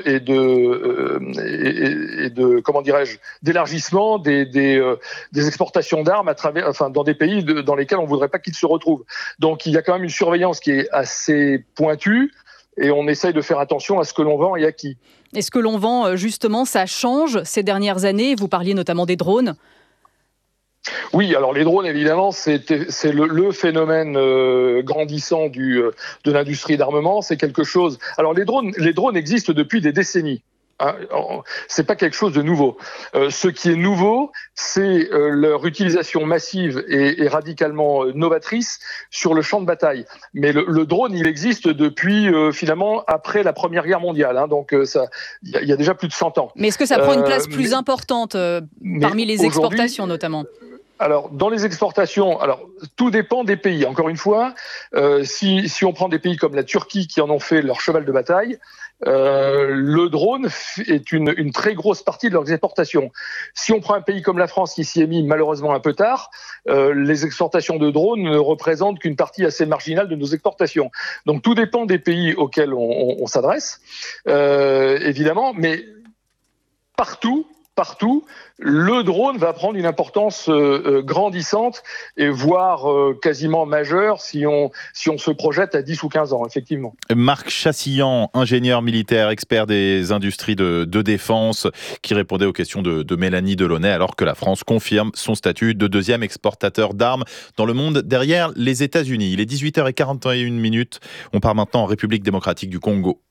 d'élargissement des exportations d'armes dans des pays dans lesquels on voudrait pas qu'ils se retrouvent. Donc il y a quand même une surveillance qui est assez pointue, et on essaye de faire attention à ce que l'on vend et à qui. Et ce que l'on vend, justement, ça change ces dernières années. Vous parliez notamment des drones. Oui, alors les drones, évidemment, c'est le phénomène grandissant de l'industrie d'armement. C'est quelque chose. Alors les drones existent depuis des décennies. C'est pas quelque chose de nouveau. Ce qui est nouveau, c'est leur utilisation massive et radicalement novatrice sur le champ de bataille. Mais le drone, il existe depuis finalement après la Première Guerre mondiale. Donc il y a déjà plus de 100 ans. Mais est-ce que ça prend une place plus importante parmi les exportations notamment ? Alors, dans les exportations, tout dépend des pays. Encore une fois, si on prend des pays comme la Turquie qui en ont fait leur cheval de bataille, le drone est une très grosse partie de leurs exportations. Si on prend un pays comme la France qui s'y est mis malheureusement un peu tard, les exportations de drones ne représentent qu'une partie assez marginale de nos exportations. Donc tout dépend des pays auxquels on s'adresse, évidemment, mais partout, le drone va prendre une importance grandissante et voire quasiment majeure si on se projette à 10 ou 15 ans, effectivement. Marc Chassillan, ingénieur militaire, expert des industries de défense, qui répondait aux questions de Mélanie Delaunay, alors que la France confirme son statut de deuxième exportateur d'armes dans le monde derrière les États-Unis. Il est 18h41. On part maintenant en République démocratique du Congo.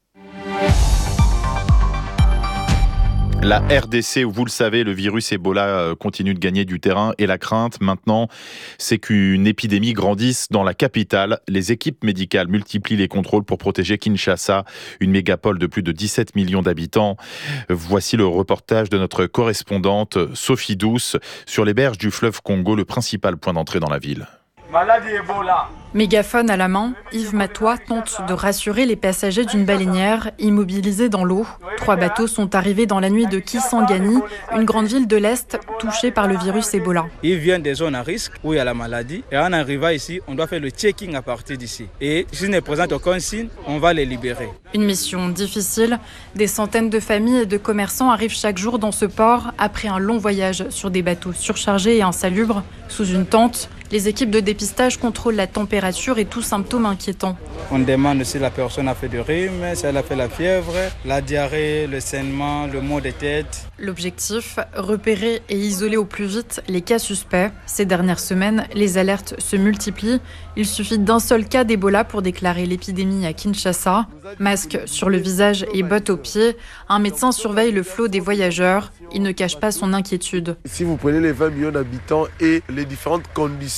La RDC, où vous le savez, le virus Ebola continue de gagner du terrain, et la crainte maintenant, c'est qu'une épidémie grandisse dans la capitale. Les équipes médicales multiplient les contrôles pour protéger Kinshasa, une mégapole de plus de 17 millions d'habitants. Voici le reportage de notre correspondante Sophie Douce sur les berges du fleuve Congo, le principal point d'entrée dans la ville. Maladie Ebola. Mégaphone à la main, Yves Matois tente de rassurer les passagers d'une baleinière immobilisée dans l'eau. 3 bateaux sont arrivés dans la nuit de Kisangani, une grande ville de l'Est touchée par le virus Ebola. Ils viennent des zones à risque où il y a la maladie. Et en arrivant ici, on doit faire le checking à partir d'ici. Et s'ils ne présentent aucun signe, on va les libérer. Une mission difficile. Des centaines de familles et de commerçants arrivent chaque jour dans ce port après un long voyage sur des bateaux surchargés et insalubres. Sous une tente, les équipes de dépistage contrôlent la température et tout symptôme inquiétant. On demande si la personne a fait du rhume, si elle a fait la fièvre, la diarrhée, le saignement, le maux de tête. L'objectif, repérer et isoler au plus vite les cas suspects. Ces dernières semaines, les alertes se multiplient. Il suffit d'un seul cas d'Ebola pour déclarer l'épidémie à Kinshasa. Masque sur le visage et bottes aux pieds, un médecin surveille le flot des voyageurs. Il ne cache pas son inquiétude. Si vous prenez les 20 millions d'habitants et les différentes conditions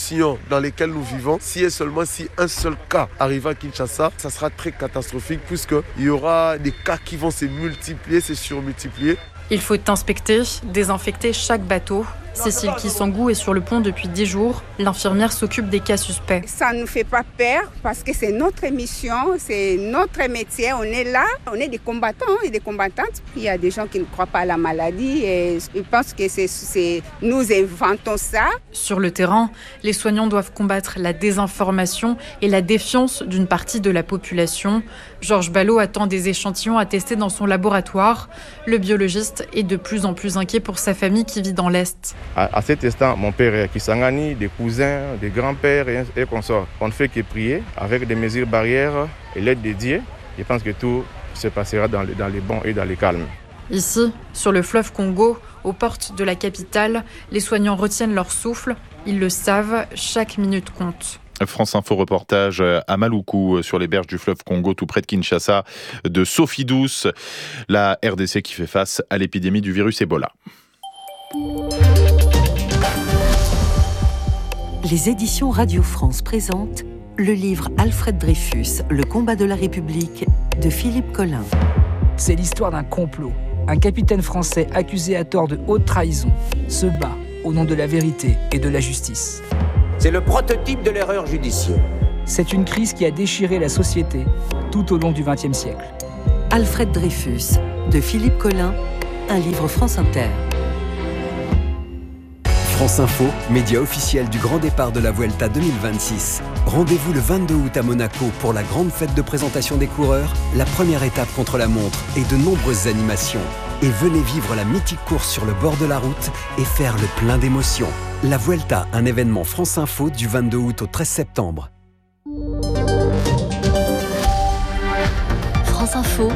conditions dans lesquelles nous vivons, si et seulement si un seul cas arrive à Kinshasa, ça sera très catastrophique puisqu'il y aura des cas qui vont se multiplier, se surmultiplier. Il faut inspecter, désinfecter chaque bateau. Cécile Kissangou est sur le pont depuis 10 jours. L'infirmière s'occupe des cas suspects. Ça ne nous fait pas peur parce que c'est notre mission, c'est notre métier. On est là, on est des combattants et des combattantes. Il y a des gens qui ne croient pas à la maladie et ils pensent que nous inventons ça. Sur le terrain, les soignants doivent combattre la désinformation et la défiance d'une partie de la population. Georges Ballot attend des échantillons à tester dans son laboratoire. Le biologiste est de plus en plus inquiet pour sa famille qui vit dans l'Est. À cet instant, mon père est à Kisangani, des cousins, des grands-pères et consorts. On ne fait que prier avec des mesures barrières et l'aide de Dieu. Je pense que tout se passera dans les bons et dans les calmes. Ici, sur le fleuve Congo, aux portes de la capitale, les soignants retiennent leur souffle. Ils le savent, chaque minute compte. France Info reportage à Maluku, sur les berges du fleuve Congo, tout près de Kinshasa, de Sophie Douce, la RDC qui fait face à l'épidémie du virus Ebola. Les éditions Radio France présentent le livre Alfred Dreyfus, Le combat de la République de Philippe Collin. C'est l'histoire d'un complot. Un capitaine français accusé à tort de haute trahison se bat au nom de la vérité et de la justice. C'est le prototype de l'erreur judiciaire. C'est une crise qui a déchiré la société tout au long du XXe siècle. Alfred Dreyfus de Philippe Collin, un livre France Inter. France Info, média officiel du grand départ de la Vuelta 2026. Rendez-vous le 22 août à Monaco pour la grande fête de présentation des coureurs, la première étape contre la montre et de nombreuses animations. Et venez vivre la mythique course sur le bord de la route et faire le plein d'émotions. La Vuelta, un événement France Info du 22 août au 13 septembre. France Info,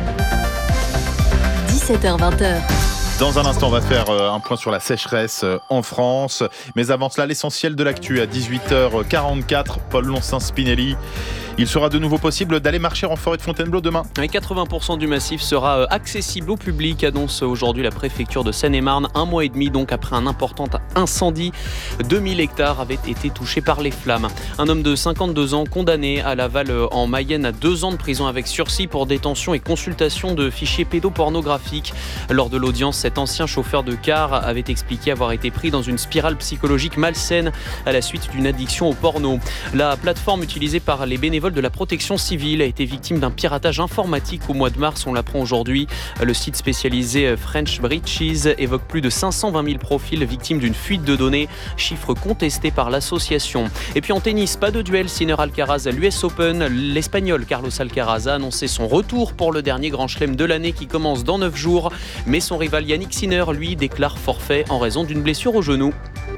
17h-20h. Dans un instant, on va faire un point sur la sécheresse en France. Mais avant cela, l'essentiel de l'actu à 18h44. Paul Lonsin-Spinelli. Il sera de nouveau possible d'aller marcher en forêt de Fontainebleau demain. Et 80% du massif sera accessible au public, annonce aujourd'hui la préfecture de Seine-et-Marne. 1 mois et demi donc après un important incendie. 2000 hectares avaient été touchés par les flammes. Un homme de 52 ans condamné à Laval en Mayenne à 2 ans de prison avec sursis pour détention et consultation de fichiers pédopornographiques. Lors de l'audience, cet ancien chauffeur de car avait expliqué avoir été pris dans une spirale psychologique malsaine à la suite d'une addiction au porno. La plateforme utilisée par les bénévoles de la protection civile a été victime d'un piratage informatique au mois de mars, on l'apprend aujourd'hui. Le site spécialisé French Breaches évoque plus de 520 000 profils victimes d'une fuite de données, chiffre contesté par l'association. Et puis en tennis, pas de duel Sinner-Alcaraz à l'US Open. L'Espagnol Carlos Alcaraz a annoncé son retour pour le dernier grand chelem de l'année qui commence dans 9 jours. Mais son rival Yannick Sinner, lui, déclare forfait en raison d'une blessure au genou.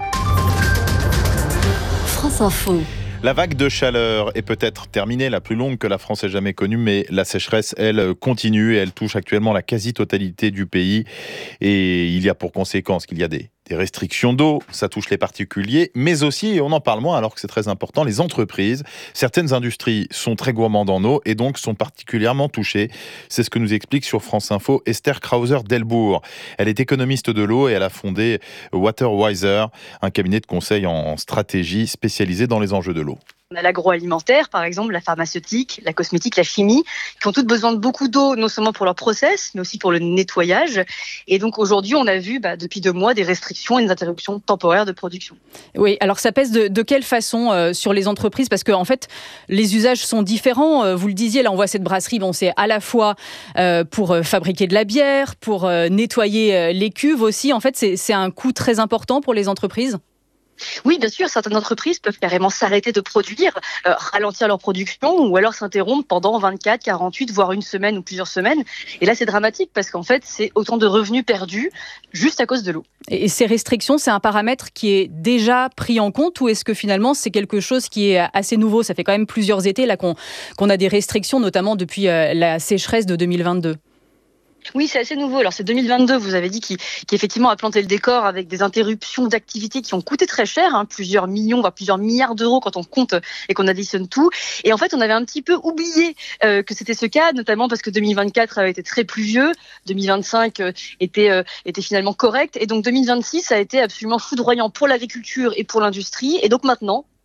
France Info. La vague de chaleur est peut-être terminée, la plus longue que la France ait jamais connue, mais la sécheresse, elle, continue et elle touche actuellement la quasi-totalité du pays. Et il y a pour conséquence qu'il y a des restrictions d'eau, ça touche les particuliers, mais aussi, et on en parle moins alors que c'est très important, les entreprises. Certaines industries sont très gourmandes en eau et donc sont particulièrement touchées. C'est ce que nous explique sur France Info Esther Krauser-Delbourg. Elle est économiste de l'eau et elle a fondé WaterWiser, un cabinet de conseil en stratégie spécialisé dans les enjeux de l'eau. On a l'agroalimentaire, par exemple, la pharmaceutique, la cosmétique, la chimie, qui ont toutes besoin de beaucoup d'eau, non seulement pour leur process, mais aussi pour le nettoyage. Et donc aujourd'hui, on a vu depuis 2 mois des restrictions et des interruptions temporaires de production. Oui, alors ça pèse de quelle façon sur les entreprises ? Parce qu'en fait, les usages sont différents. Vous le disiez, là on voit cette brasserie, c'est à la fois pour fabriquer de la bière, pour nettoyer les cuves aussi. En fait, c'est un coût très important pour les entreprises. Oui, bien sûr, certaines entreprises peuvent carrément s'arrêter de produire, ralentir leur production ou alors s'interrompre pendant 24, 48, voire une semaine ou plusieurs semaines. Et là, c'est dramatique parce qu'en fait, c'est autant de revenus perdus juste à cause de l'eau. Et ces restrictions, c'est un paramètre qui est déjà pris en compte ou est-ce que finalement, c'est quelque chose qui est assez nouveau ? Ça fait quand même plusieurs étés là qu'on a des restrictions, notamment depuis la sécheresse de 2022. Oui, c'est assez nouveau. Alors, c'est 2022, vous avez dit, qui effectivement a planté le décor avec des interruptions d'activités qui ont coûté très cher, plusieurs millions, voire plusieurs milliards d'euros quand on compte et qu'on additionne tout. Et en fait, on avait un petit peu oublié que c'était ce cas, notamment parce que 2024 avait été très pluvieux, 2025 était finalement correct. Et donc, 2026 a été absolument foudroyant pour l'agriculture et pour l'industrie. Et donc maintenant,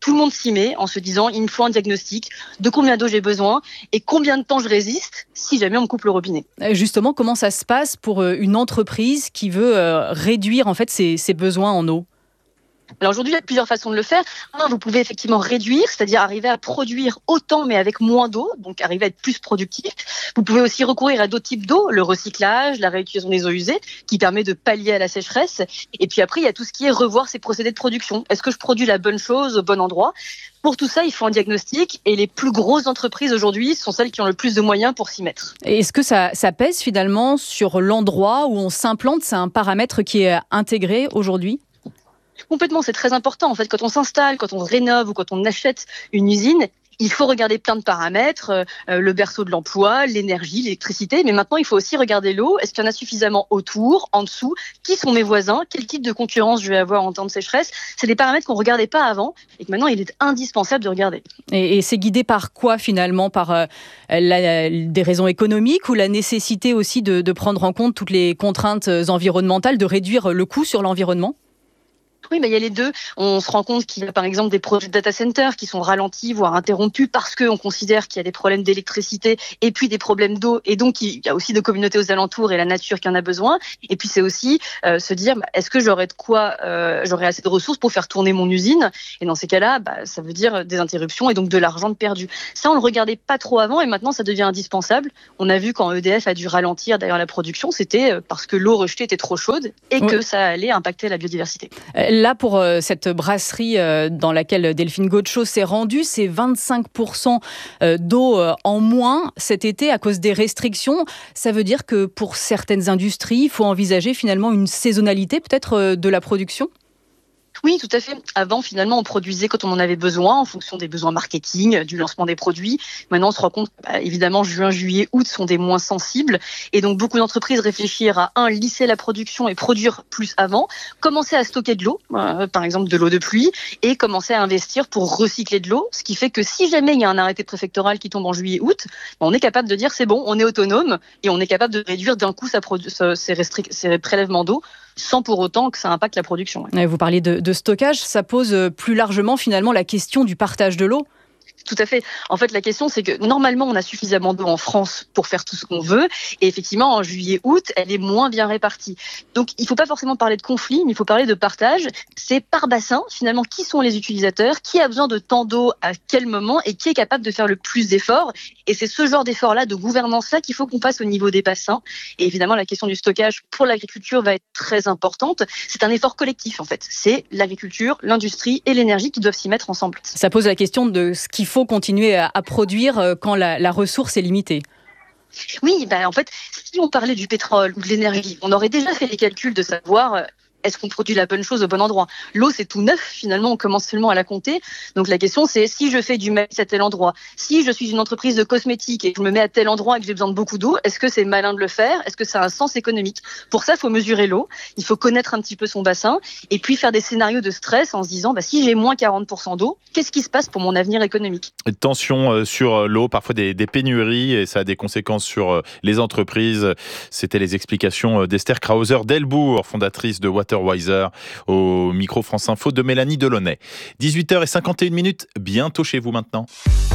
tout le monde s'y met en se disant il me faut un diagnostic de combien d'eau j'ai besoin et combien de temps je résiste si jamais on me coupe le robinet. Justement, comment ça se passe pour une entreprise qui veut réduire en fait ses besoins en eau ? Alors aujourd'hui, il y a plusieurs façons de le faire. Vous pouvez effectivement réduire, c'est-à-dire arriver à produire autant mais avec moins d'eau, donc arriver à être plus productif. Vous pouvez aussi recourir à d'autres types d'eau, le recyclage, la réutilisation des eaux usées, qui permet de pallier à la sécheresse. Et puis après, il y a tout ce qui est revoir ses procédés de production. Est-ce que je produis la bonne chose au bon endroit ? Pour tout ça, il faut un diagnostic et les plus grosses entreprises aujourd'hui sont celles qui ont le plus de moyens pour s'y mettre. Et est-ce que ça pèse finalement sur l'endroit où on s'implante ? C'est un paramètre qui est intégré aujourd'hui ? Complètement, c'est très important. En fait, quand on s'installe, quand on rénove ou quand on achète une usine, il faut regarder plein de paramètres, le berceau de l'emploi, l'énergie, l'électricité, mais maintenant il faut aussi regarder l'eau. Est-ce qu'il y en a suffisamment autour, en dessous ? Qui sont mes voisins ? Quel type de concurrence je vais avoir en temps de sécheresse ? C'est des paramètres qu'on ne regardait pas avant et que maintenant il est indispensable de regarder. Et c'est guidé par quoi finalement ? Par des raisons économiques ou la nécessité aussi de prendre en compte toutes les contraintes environnementales, de réduire le coût sur l'environnement ? Oui, mais il y a les deux. On se rend compte qu'il y a par exemple des projets de data centers qui sont ralentis, voire interrompus parce qu'on considère qu'il y a des problèmes d'électricité et puis des problèmes d'eau. Et donc, il y a aussi des communautés aux alentours et la nature qui en a besoin. Et puis, c'est aussi se dire, est-ce que j'aurai j'aurai assez de ressources pour faire tourner mon usine ? Et dans ces cas-là, ça veut dire des interruptions et donc de l'argent de perdu. Ça, on le regardait pas trop avant et maintenant, ça devient indispensable. On a vu quand EDF a dû ralentir d'ailleurs la production, c'était parce que l'eau rejetée était trop chaude et que ça allait impacter la biodiversité. Là, pour cette brasserie dans laquelle Delphine Gaucho s'est rendue, c'est 25% d'eau en moins cet été à cause des restrictions. Ça veut dire que pour certaines industries, il faut envisager finalement une saisonnalité peut-être de la production ? Oui, tout à fait. Avant, finalement, on produisait quand on en avait besoin, en fonction des besoins marketing, du lancement des produits. Maintenant, on se rend compte que, évidemment, juin, juillet, août sont des moins sensibles. Et donc, beaucoup d'entreprises réfléchissent à, lisser la production et produire plus avant, commencer à stocker de l'eau, par exemple de l'eau de pluie, et commencer à investir pour recycler de l'eau. Ce qui fait que si jamais il y a un arrêté préfectoral qui tombe en juillet, août, on est capable de dire c'est bon, on est autonome et on est capable de réduire d'un coup ces prélèvements d'eau, sans pour autant que ça impacte la production. Vous parliez de stockage, ça pose plus largement finalement la question du partage de l'eau. Tout à fait. En fait, la question, c'est que normalement, on a suffisamment d'eau en France pour faire tout ce qu'on veut. Et effectivement, en juillet-août, elle est moins bien répartie. Donc, il ne faut pas forcément parler de conflit, mais il faut parler de partage. C'est par bassin, finalement, qui sont les utilisateurs, qui a besoin de tant d'eau à quel moment et qui est capable de faire le plus d'efforts. Et c'est ce genre d'effort-là, de gouvernance-là, qu'il faut qu'on passe au niveau des bassins. Et évidemment, la question du stockage pour l'agriculture va être très importante. C'est un effort collectif, en fait. C'est l'agriculture, l'industrie et l'énergie qui doivent s'y mettre ensemble. Ça pose la question de ce qu'il faut continuer à produire quand la ressource est limitée. Oui, en fait, si on parlait du pétrole ou de l'énergie, on aurait déjà fait les calculs de savoir est-ce qu'on produit la bonne chose au bon endroit. L'eau, c'est tout neuf, finalement, on commence seulement à la compter. Donc la question, c'est si je fais du maïs à tel endroit, si je suis une entreprise de cosmétiques et que je me mets à tel endroit et que j'ai besoin de beaucoup d'eau, est-ce que c'est malin de le faire ? Est-ce que ça a un sens économique ? Pour ça, il faut mesurer l'eau, il faut connaître un petit peu son bassin et puis faire des scénarios de stress en se disant si j'ai moins 40% d'eau, qu'est-ce qui se passe pour mon avenir économique ? Tension sur l'eau, parfois des pénuries et ça a des conséquences sur les entreprises. C'était les explications d'Esther Krauser-Delbourg, fondatrice de Waterwiser, au micro France Info de Mélanie Delaunay. 18h51, bientôt chez vous maintenant.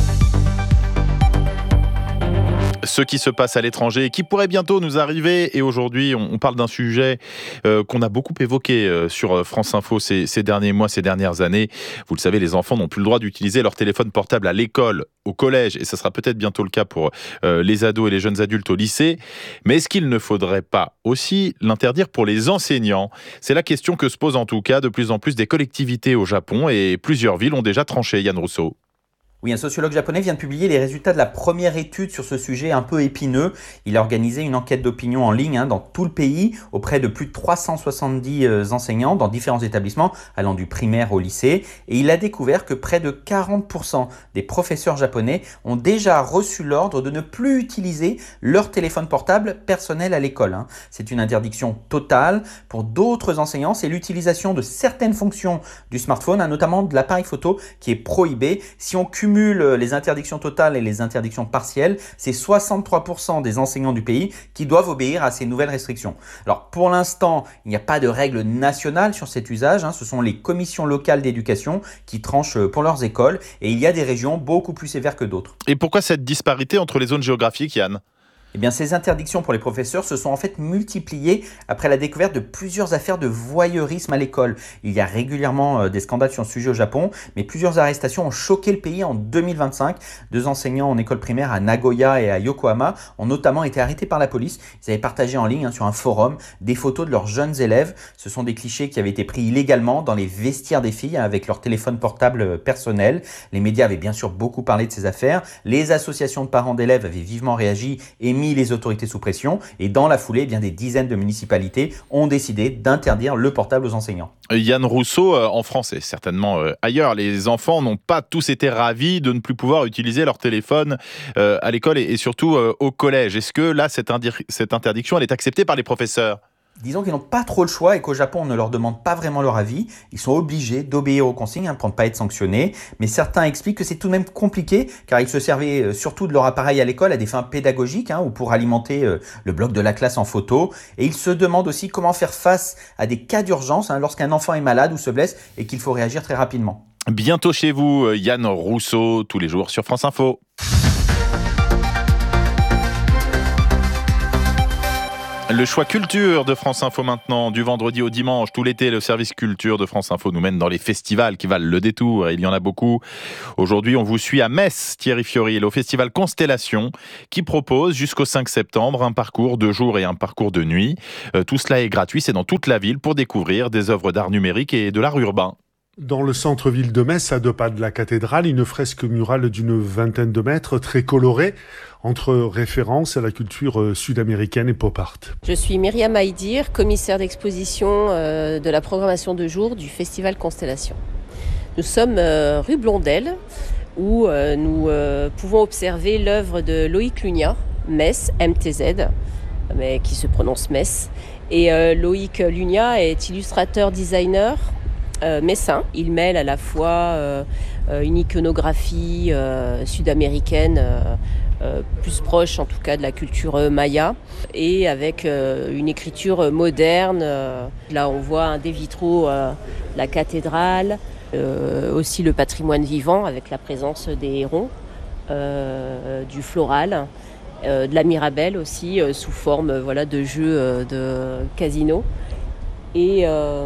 Ce qui se passe à l'étranger et qui pourrait bientôt nous arriver. Et aujourd'hui, on parle d'un sujet qu'on a beaucoup évoqué sur France Info ces derniers mois, ces dernières années. Vous le savez, les enfants n'ont plus le droit d'utiliser leur téléphone portable à l'école, au collège, et ça sera peut-être bientôt le cas pour les ados et les jeunes adultes au lycée. Mais est-ce qu'il ne faudrait pas aussi l'interdire pour les enseignants ? C'est la question que se pose en tout cas de plus en plus des collectivités au Japon et plusieurs villes ont déjà tranché. Yann Rousseau. Oui, un sociologue japonais vient de publier les résultats de la première étude sur ce sujet un peu épineux. Il a organisé une enquête d'opinion en ligne dans tout le pays auprès de plus de 370 enseignants dans différents établissements allant du primaire au lycée. Et il a découvert que près de 40% des professeurs japonais ont déjà reçu l'ordre de ne plus utiliser leur téléphone portable personnel à l'école. C'est une interdiction totale. Pour d'autres enseignants, c'est l'utilisation de certaines fonctions du smartphone, notamment de l'appareil photo qui est prohibée. Si on cumule cumule les interdictions totales et les interdictions partielles, c'est 63% des enseignants du pays qui doivent obéir à ces nouvelles restrictions. Alors pour l'instant, il n'y a pas de règles nationales sur cet usage, ce sont les commissions locales d'éducation qui tranchent pour leurs écoles et il y a des régions beaucoup plus sévères que d'autres. Et pourquoi cette disparité entre les zones géographiques, Yann ? Eh bien, ces interdictions pour les professeurs se sont en fait multipliées après la découverte de plusieurs affaires de voyeurisme à l'école. Il y a régulièrement des scandales sur ce sujet au Japon, mais plusieurs arrestations ont choqué le pays en 2025. 2 enseignants en école primaire à Nagoya et à Yokohama ont notamment été arrêtés par la police. Ils avaient partagé en ligne sur un forum des photos de leurs jeunes élèves. Ce sont des clichés qui avaient été pris illégalement dans les vestiaires des filles avec leur téléphone portable personnel. Les médias avaient bien sûr beaucoup parlé de ces affaires. Les associations de parents d'élèves avaient vivement réagi et mis les autorités sous pression et dans la foulée, des dizaines de municipalités ont décidé d'interdire le portable aux enseignants. Yann Rousseau, en France et certainement ailleurs, les enfants n'ont pas tous été ravis de ne plus pouvoir utiliser leur téléphone à l'école et surtout au collège. Est-ce que là, cette interdiction, elle est acceptée par les professeurs ? Disons qu'ils n'ont pas trop le choix et qu'au Japon, on ne leur demande pas vraiment leur avis. Ils sont obligés d'obéir aux consignes pour ne pas être sanctionnés. Mais certains expliquent que c'est tout de même compliqué car ils se servaient surtout de leur appareil à l'école à des fins pédagogiques ou pour alimenter le bloc de la classe en photo. Et ils se demandent aussi comment faire face à des cas d'urgence lorsqu'un enfant est malade ou se blesse et qu'il faut réagir très rapidement. Bientôt chez vous, Yann Rousseau, tous les jours sur France Info. Le choix culture de France Info maintenant, du vendredi au dimanche, tout l'été, le service culture de France Info nous mène dans les festivals qui valent le détour, et il y en a beaucoup. Aujourd'hui, on vous suit à Metz, Thierry Fioril, au festival Constellation, qui propose jusqu'au 5 septembre un parcours de jour et un parcours de nuit. Tout cela est gratuit, c'est dans toute la ville pour découvrir des œuvres d'art numérique et de l'art urbain. Dans le centre-ville de Metz, à 2 pas de la cathédrale, une fresque murale d'une 20aine de mètres, très colorée, entre références à la culture sud-américaine et pop art. Je suis Myriam Haïdir, commissaire d'exposition de la programmation de jour du Festival Constellation. Nous sommes rue Blondel, où nous pouvons observer l'œuvre de Loïc Lunia, Metz, MTZ, mais qui se prononce Metz. Et Loïc Lunia est illustrateur-designer, messin. Il mêle à la fois une iconographie sud-américaine, plus proche en tout cas de la culture maya, et avec une écriture moderne. Là on voit des vitraux, la cathédrale, aussi le patrimoine vivant avec la présence des hérons, du floral, de la mirabelle aussi sous forme de jeu de casino. Et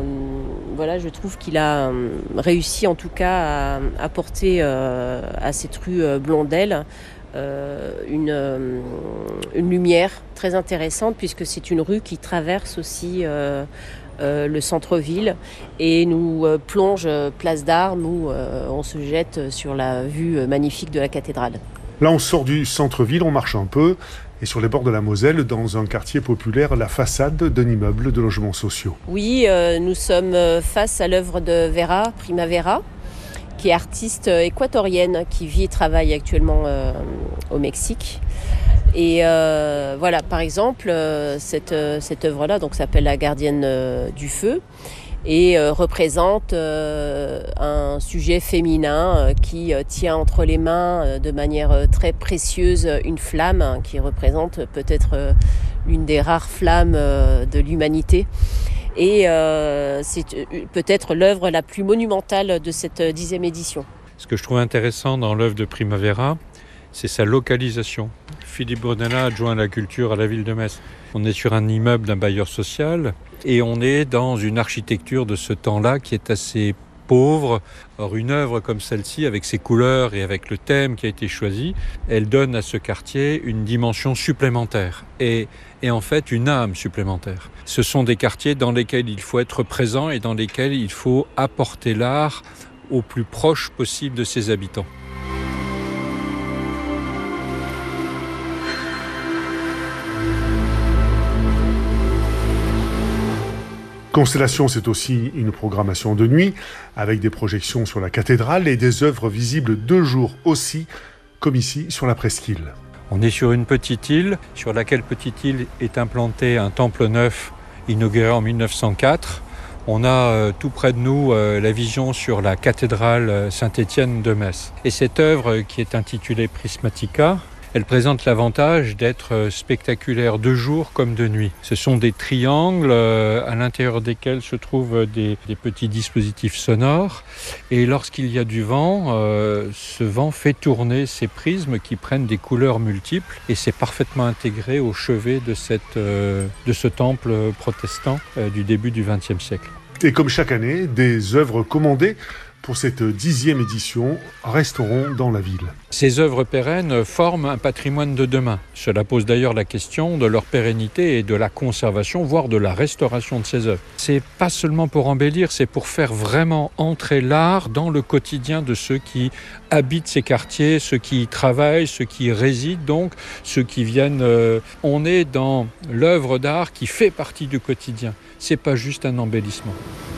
je trouve qu'il a réussi en tout cas à apporter à cette rue Blondel une lumière très intéressante, puisque c'est une rue qui traverse aussi le centre-ville et nous plonge place d'Armes où on se jette sur la vue magnifique de la cathédrale. Là, on sort du centre-ville, on marche un peu, et sur les bords de la Moselle, dans un quartier populaire, la façade d'un immeuble de logements sociaux. Oui, nous sommes face à l'œuvre de Vera Primavera, qui est artiste équatorienne, qui vit et travaille actuellement au Mexique. Et par exemple, cette œuvre-là s'appelle La gardienne du feu, et représente un sujet féminin qui tient entre les mains de manière très précieuse une flamme qui représente peut-être l'une des rares flammes de l'humanité. Et c'est peut-être l'œuvre la plus monumentale de cette 10e édition. Ce que je trouve intéressant dans l'œuvre de Primavera, c'est sa localisation. Philippe Brunella, adjoint à la culture à la ville de Metz. On est sur un immeuble d'un bailleur social et on est dans une architecture de ce temps-là qui est assez pauvre. Or, une œuvre comme celle-ci, avec ses couleurs et avec le thème qui a été choisi, elle donne à ce quartier une dimension supplémentaire et en fait une âme supplémentaire. Ce sont des quartiers dans lesquels il faut être présent et dans lesquels il faut apporter l'art au plus proche possible de ses habitants. Constellation, c'est aussi une programmation de nuit, avec des projections sur la cathédrale et des œuvres visibles 2 jours aussi, comme ici sur la presqu'île. On est sur une petite île, sur laquelle petite île est implanté un temple neuf inauguré en 1904, On a tout près de nous la vision sur la cathédrale Saint-Étienne de Metz. Et cette œuvre qui est intitulée Prismatica, elle présente l'avantage d'être spectaculaire de jour comme de nuit. Ce sont des triangles à l'intérieur desquels se trouvent des petits dispositifs sonores. Et lorsqu'il y a du vent, ce vent fait tourner ces prismes qui prennent des couleurs multiples. Et c'est parfaitement intégré au chevet de ce temple protestant du début du XXe siècle. Et comme chaque année, des œuvres commandées pour cette 10e édition resteront dans la ville. Ces œuvres pérennes forment un patrimoine de demain. Cela pose d'ailleurs la question de leur pérennité et de la conservation, voire de la restauration de ces œuvres. C'est pas seulement pour embellir, c'est pour faire vraiment entrer l'art dans le quotidien de ceux qui habitent ces quartiers, ceux qui y travaillent, ceux qui y résident, donc ceux qui viennent. On est dans l'œuvre d'art qui fait partie du quotidien. C'est pas juste un embellissement.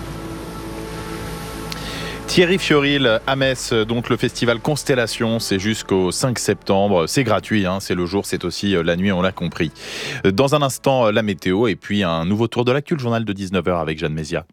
Thierry Fiorilles à Metz, donc le festival Constellation, c'est jusqu'au 5 septembre. C'est gratuit, c'est le jour, c'est aussi la nuit, on l'a compris. Dans un instant, la météo et puis un nouveau tour de l'actu, le journal de 19h avec Jeanne Mézia.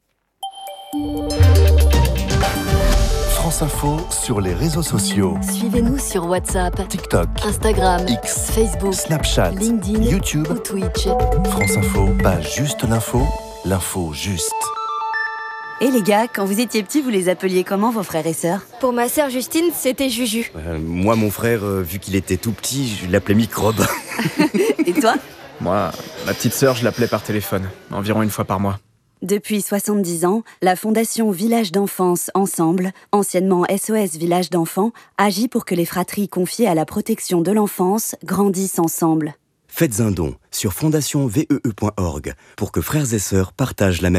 France Info sur les réseaux sociaux. Suivez-nous sur WhatsApp, TikTok, Instagram, X, Facebook, Snapchat, LinkedIn, YouTube ou Twitch. France Info, pas juste l'info, l'info juste. Et les gars, quand vous étiez petits, vous les appeliez comment vos frères et sœurs ? Pour ma sœur Justine, c'était Juju. Moi, mon frère, vu qu'il était tout petit, je l'appelais Microbe. Et toi ? Moi, ma petite sœur, je l'appelais par téléphone, environ une fois par mois. Depuis 70 ans, la Fondation Village d'Enfance Ensemble, anciennement SOS Village d'Enfants, agit pour que les fratries confiées à la protection de l'enfance grandissent ensemble. Faites un don sur fondationvee.org pour que frères et sœurs partagent la même